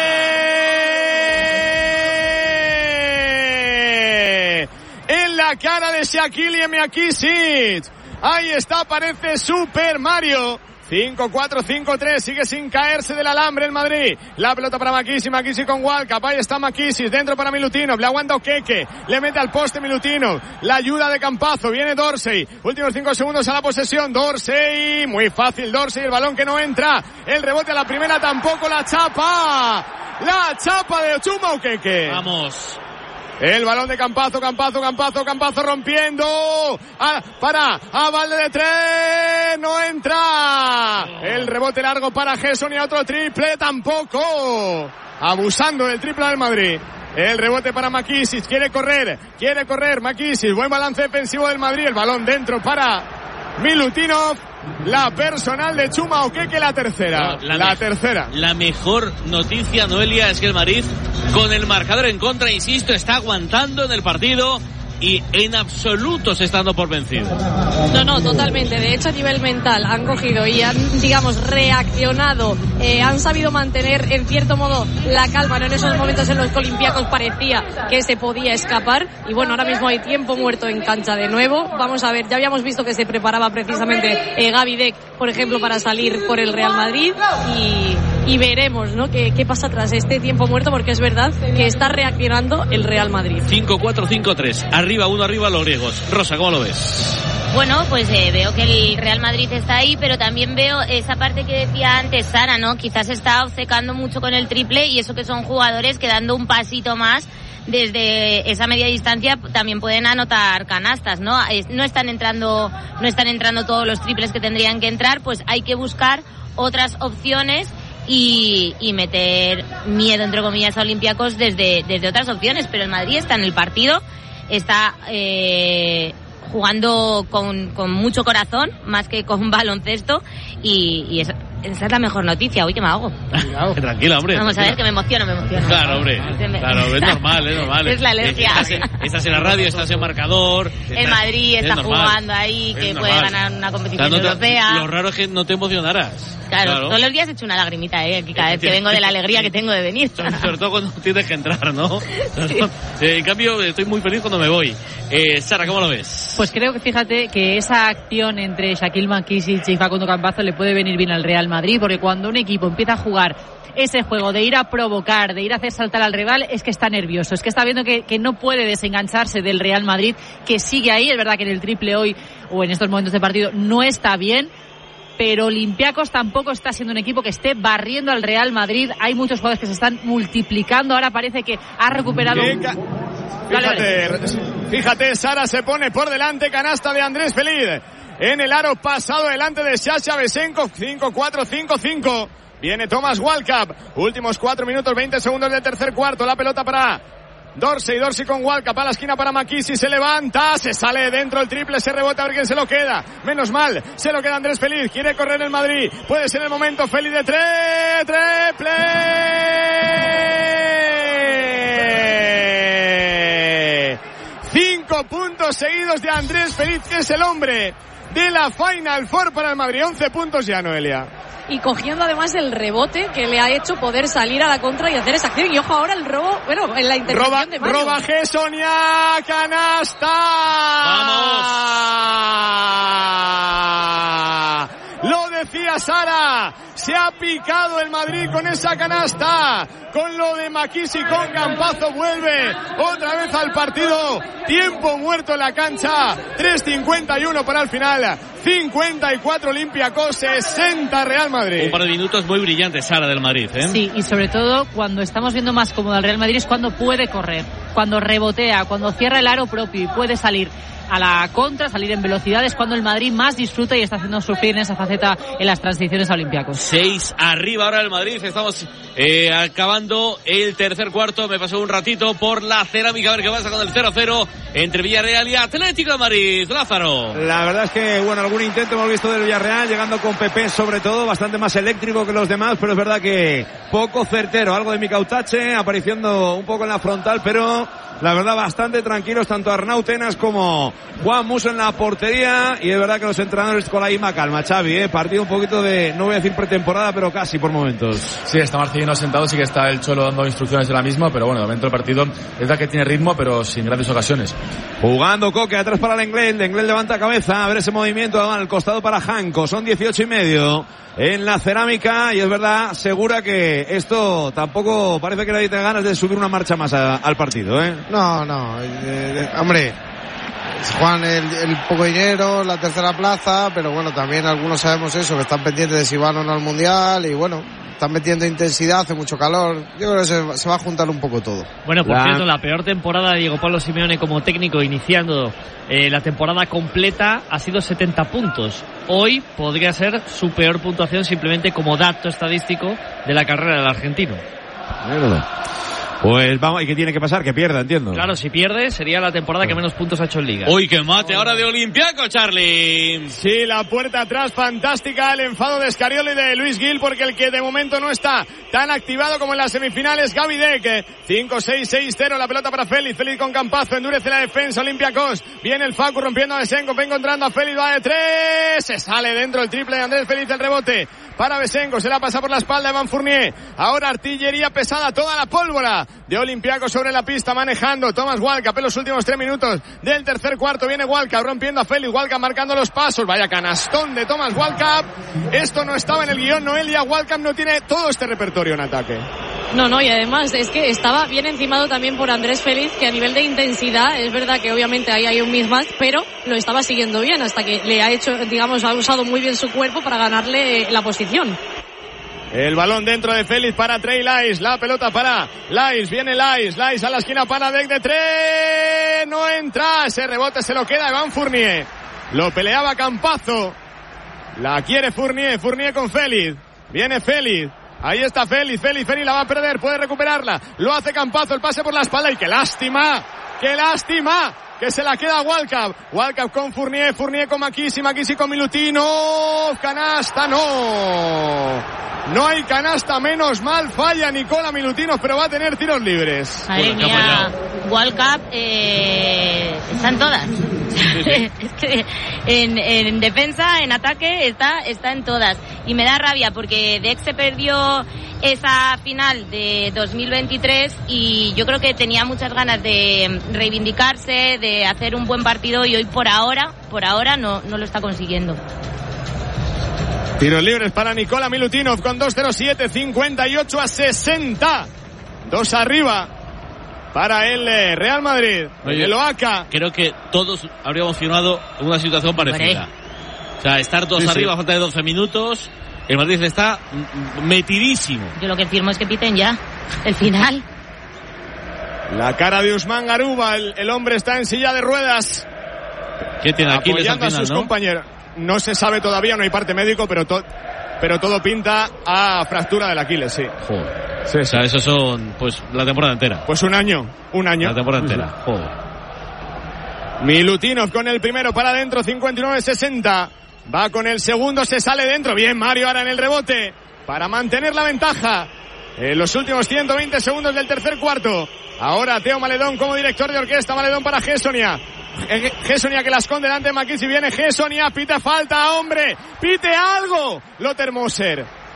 En la cara de Shaqiri Makisic. Ahí está, parece Super Mario. 5-4, 5-3, sigue sin caerse del alambre el Madrid. La pelota para Makisic con Walcap. Ahí está Makisic, dentro para Milutinov. Le aguanta Okeke, le mete al poste Milutinov. La ayuda de Campazzo, viene Dorsey. Últimos 5 segundos a la posesión. Dorsey, muy fácil Dorsey, el balón que no entra. El rebote a la primera tampoco, la chapa de Chuma Okeke. Vamos. El balón de Campazzo rompiendo. Para Valde de 3. No entra. El rebote largo para Gesson y a otro triple tampoco. Abusando del triple del Madrid. El rebote para Makisic. Quiere correr Makisic. Buen balance defensivo del Madrid. El balón dentro para Milutinov. La personal de Chuma Okeke, la tercera. La tercera. La mejor noticia, Noelia, es que el Madrid, con el marcador en contra, insisto, está aguantando en el partido y en absoluto se está dando por vencido. No, totalmente. De hecho, a nivel mental han cogido y han, reaccionado. Han sabido mantener, en cierto modo, la calma, ¿no? En esos momentos en los que Olympiacos parecía que se podía escapar. Y bueno, ahora mismo hay tiempo muerto en cancha de nuevo. Vamos a ver, ya habíamos visto que se preparaba precisamente Gaby Deck, por ejemplo, para salir por el Real Madrid. Y veremos, ¿no? ¿Qué pasa tras este tiempo muerto? Porque es verdad que está reaccionando el Real Madrid. 5-4, 5-3. Arriba los griegos. Rosa, ¿cómo lo ves? Bueno, pues veo que el Real Madrid está ahí, pero también veo esa parte que decía antes Sara, ¿no? Quizás está obcecando mucho con el triple, y eso que son jugadores que dando un pasito más desde esa media distancia también pueden anotar canastas, ¿no? No están entrando todos los triples que tendrían que entrar, pues hay que buscar otras opciones y meter miedo, entre comillas, a Olympiacos desde otras opciones. Pero el Madrid está en el partido, está jugando con mucho corazón, más que con baloncesto, y esa es la mejor noticia. Uy, que me hago. Tranquila, hombre. Vamos a ver, que me emociono. Claro, hombre. Claro, es normal. Es la alergia. Estás en la radio, estás en marcador. El Madrid está jugando ahí, que puede ganar una competición europea. Lo raro es que no te emocionaras. Claro, todos los días he hecho una lagrimita, cada vez que vengo de la alegría que tengo de venir. Sobre todo cuando tienes que entrar, ¿no? Sí. En cambio, estoy muy feliz cuando me voy. Sara, ¿cómo lo ves? Pues creo que, fíjate, que esa acción entre Shaquille Makisic y Facundo Campazzo le puede venir bien al Real Madrid, porque cuando un equipo empieza a jugar ese juego de ir a provocar, de ir a hacer saltar al rival, es que está nervioso, es que está viendo que no puede desengancharse del Real Madrid, que sigue ahí. Es verdad que en el triple hoy, o en estos momentos de partido, no está bien, pero Olympiacos tampoco está siendo un equipo que esté barriendo al Real Madrid. Hay muchos jugadores que se están multiplicando. Ahora parece que ha recuperado... Fíjate, Sara se pone por delante, canasta de Andrés Feliz. En el aro pasado delante de Sasha Besenkov, 5-4, 5-5. Viene Thomas Walcap. Últimos 4 minutos, 20 segundos del tercer cuarto. La pelota para Dorsey con Walcap a la esquina para Makisic, se levanta, se sale dentro el triple, se rebota, a ver quién se lo queda. Menos mal, se lo queda Andrés Feliz, quiere correr el Madrid, puede ser el momento. Feliz de triple. 5 puntos seguidos de Andrés Feliz, que es el hombre de la Final Four para el Madrid. 11 puntos ya, Noelia. y cogiendo además el rebote que le ha hecho poder salir a la contra y hacer esa acción. Y ojo ahora el robo, bueno, en la intervención de Mario. Roba Gessonia, canasta. ¡Vamos! Lo decía Sara, se ha picado el Madrid con esa canasta, con lo de Makisi, con Campazo, vuelve otra vez al partido, tiempo muerto en la cancha, 3:51 para el final, 54 Olympiacos, 60 Real Madrid. Un par de minutos muy brillantes, Sara, del Madrid, ¿eh? Sí, y sobre todo cuando estamos viendo más cómodo al Real Madrid es cuando puede correr, cuando rebotea, cuando cierra el aro propio y puede salir a la contra, salir en velocidad, es cuando el Madrid más disfruta y está haciendo sufrir en esa faceta en las transiciones a Olympiacos. 6 arriba ahora el Madrid. Estamos acabando el tercer cuarto. Me pasó un ratito por la Cerámica a ver qué pasa con el 0-0 entre Villarreal y Atlético de Madrid. Lázaro. La verdad es que, bueno, algún intento hemos visto del Villarreal, llegando con Pepe sobre todo, bastante más eléctrico que los demás, pero es verdad que poco certero. Algo de Micautache apareciendo un poco en la frontal, pero la verdad bastante tranquilos tanto Arnau Tenas como Juan Musso en la portería, y es verdad que los entrenadores con la misma calma. Xavi, partido un poquito de, no voy a decir pretemporada, pero casi por momentos. Sí, está Marcelino sentado, sí que está el Cholo dando instrucciones de la misma, pero bueno, de momento el partido es verdad que tiene ritmo, pero sin grandes ocasiones. Jugando Coque, atrás para el Inglés levanta cabeza, a ver ese movimiento al costado para Janko, son 18:30 en la Cerámica, y es verdad, segura que esto tampoco parece que nadie tenga ganas de subir una marcha más al partido, ¿eh? No, hombre, Juan, el poco dinero, la tercera plaza, pero bueno, también algunos sabemos eso, que están pendientes de si van o no al Mundial, y bueno, están metiendo intensidad, hace mucho calor. Yo creo que se va a juntar un poco todo. Bueno, por cierto, la peor temporada de Diego Pablo Simeone como técnico iniciando la temporada completa ha sido 70 puntos. Hoy podría ser su peor puntuación simplemente como dato estadístico de la carrera del argentino. Pues vamos, ¿y qué tiene que pasar? Que pierda, entiendo. Claro, si pierde sería la temporada que menos puntos ha hecho en Liga. Uy, qué mate ahora de Olympiacos, Charlie. Sí, la puerta atrás, fantástica, el enfado de Escariolo y de Luis Gil, porque el que de momento no está tan activado como en las semifinales, Gaby Deck. 5-6-6-0, la pelota para Félix con Campazo, endurece la defensa, Olympiacos. Viene el Facu rompiendo a Besenko, va encontrando a Félix, va de 3, se sale dentro el triple de Andrés Félix, el rebote para Besenko, se la pasa por la espalda Evan Fournier. Ahora artillería pesada, toda la pólvora de Olympiacos sobre la pista, manejando Thomas Walcap en los últimos 3 minutos del tercer cuarto. Viene Walcap rompiendo a Félix, Walcap marcando los pasos, vaya canastón de Thomas Walcap. Esto no estaba en el guión, Noelia. Walcap no tiene todo este repertorio en ataque. No, y además es que estaba bien encimado también por Andrés Félix, que a nivel de intensidad, es verdad que obviamente ahí hay un mismatch, pero lo estaba siguiendo bien hasta que le ha hecho, digamos, ha usado muy bien su cuerpo para ganarle la posición. El balón dentro de Félix para Trey Lyles, la pelota para Lyles, viene Lyles a la esquina para Deck de 3, no entra, ese rebote se lo queda Evan Fournier, lo peleaba Campazo, la quiere Fournier con Félix, viene Félix, ahí está Félix la va a perder, puede recuperarla, lo hace Campazo, el pase por la espalda y qué lástima, que se la queda Walcap con Fournier con Makisi con Milutinov, canasta, no hay canasta, menos mal, falla Nicola Milutinov, pero va a tener tiros libres. Madre mía, Walcap están todas. Es que en defensa, en ataque, está en todas. Y me da rabia porque Deck se perdió esa final de 2023 y yo creo que tenía muchas ganas de reivindicarse, de hacer un buen partido, y hoy por ahora no lo está consiguiendo. Tiros libres para Nicola Milutinov con 2:07, 58-60. 2 arriba para el Real Madrid. El Oaca. Creo que todos habríamos firmado una situación parecida. O sea, estar 2 arriba a falta de 12 minutos. El Madrid está metidísimo. Yo lo que firmo es que piten ya el final. La cara de Usman Garuba, el hombre está en silla de ruedas. ¿Qué tiene aquí? Apoyando a sus compañeros. No se sabe todavía, no hay parte médico, pero todo pinta a fractura del Aquiles, sí. Joder. Sí. O sea, eso son, pues, la temporada entera. Pues un año. La temporada entera. Joder. Milutinov con el primero para adentro, 59-60. Va con el segundo, se sale dentro. Bien, Mario ahora en el rebote para mantener la ventaja en los últimos 120 segundos del tercer cuarto. Ahora Teo Maledón como director de orquesta. Maledón para Gessonia. Gessonia que la esconde delante de Makisi. Viene Gessonia, pite falta, hombre, pite algo Lothar Moser.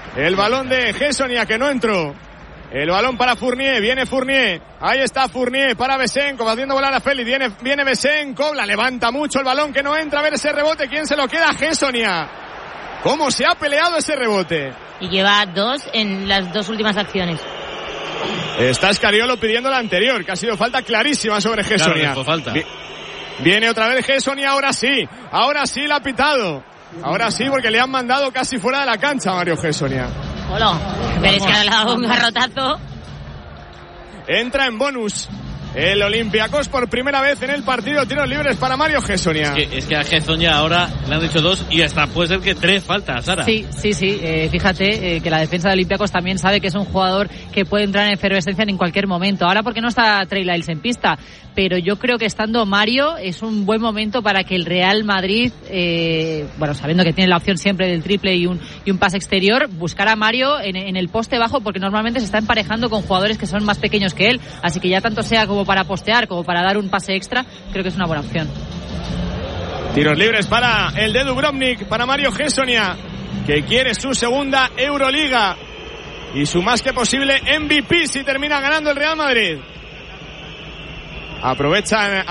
El balón de Gessonia que no entró. El balón para Fournier, viene Fournier. Ahí está Fournier para Besenkov haciendo volar a Félix. Viene Besenkov, la levanta mucho el balón que no entra. A ver ese rebote, ¿quién se lo queda? Gessonia. ¿Cómo se ha peleado ese rebote? Y lleva 2 en las 2 últimas acciones. Está Scariolo pidiendo la anterior, que ha sido falta clarísima sobre Gessonia. Claro, falta. Viene otra vez Gessonia, ahora sí la ha pitado. Ahora sí, porque le han mandado casi fuera de la cancha a Mario Gessonia. Hola, pero es que le ha dado un garrotazo. Entra en bonus el Olympiacos por primera vez en el partido. Tiros libres para Mario Gessonia. Es que a Gessonia ahora le han dicho 2 y hasta puede ser que 3 faltas, Sara. Sí. Fíjate que la defensa de Olympiacos también sabe que es un jugador que puede entrar en efervescencia en cualquier momento. Ahora porque no está Trey Lyles en pista, pero yo creo que estando Mario es un buen momento para que el Real Madrid, sabiendo que tiene la opción siempre del triple y un pase exterior, buscar a Mario en el poste bajo, porque normalmente se está emparejando con jugadores que son más pequeños que él, así que ya tanto sea como para postear como para dar un pase extra, creo que es una buena opción. Tiros libres para el de Dubrovnik, para Mario Gessonia, que quiere su segunda Euroliga y su más que posible MVP si termina ganando el Real Madrid. Aprovechan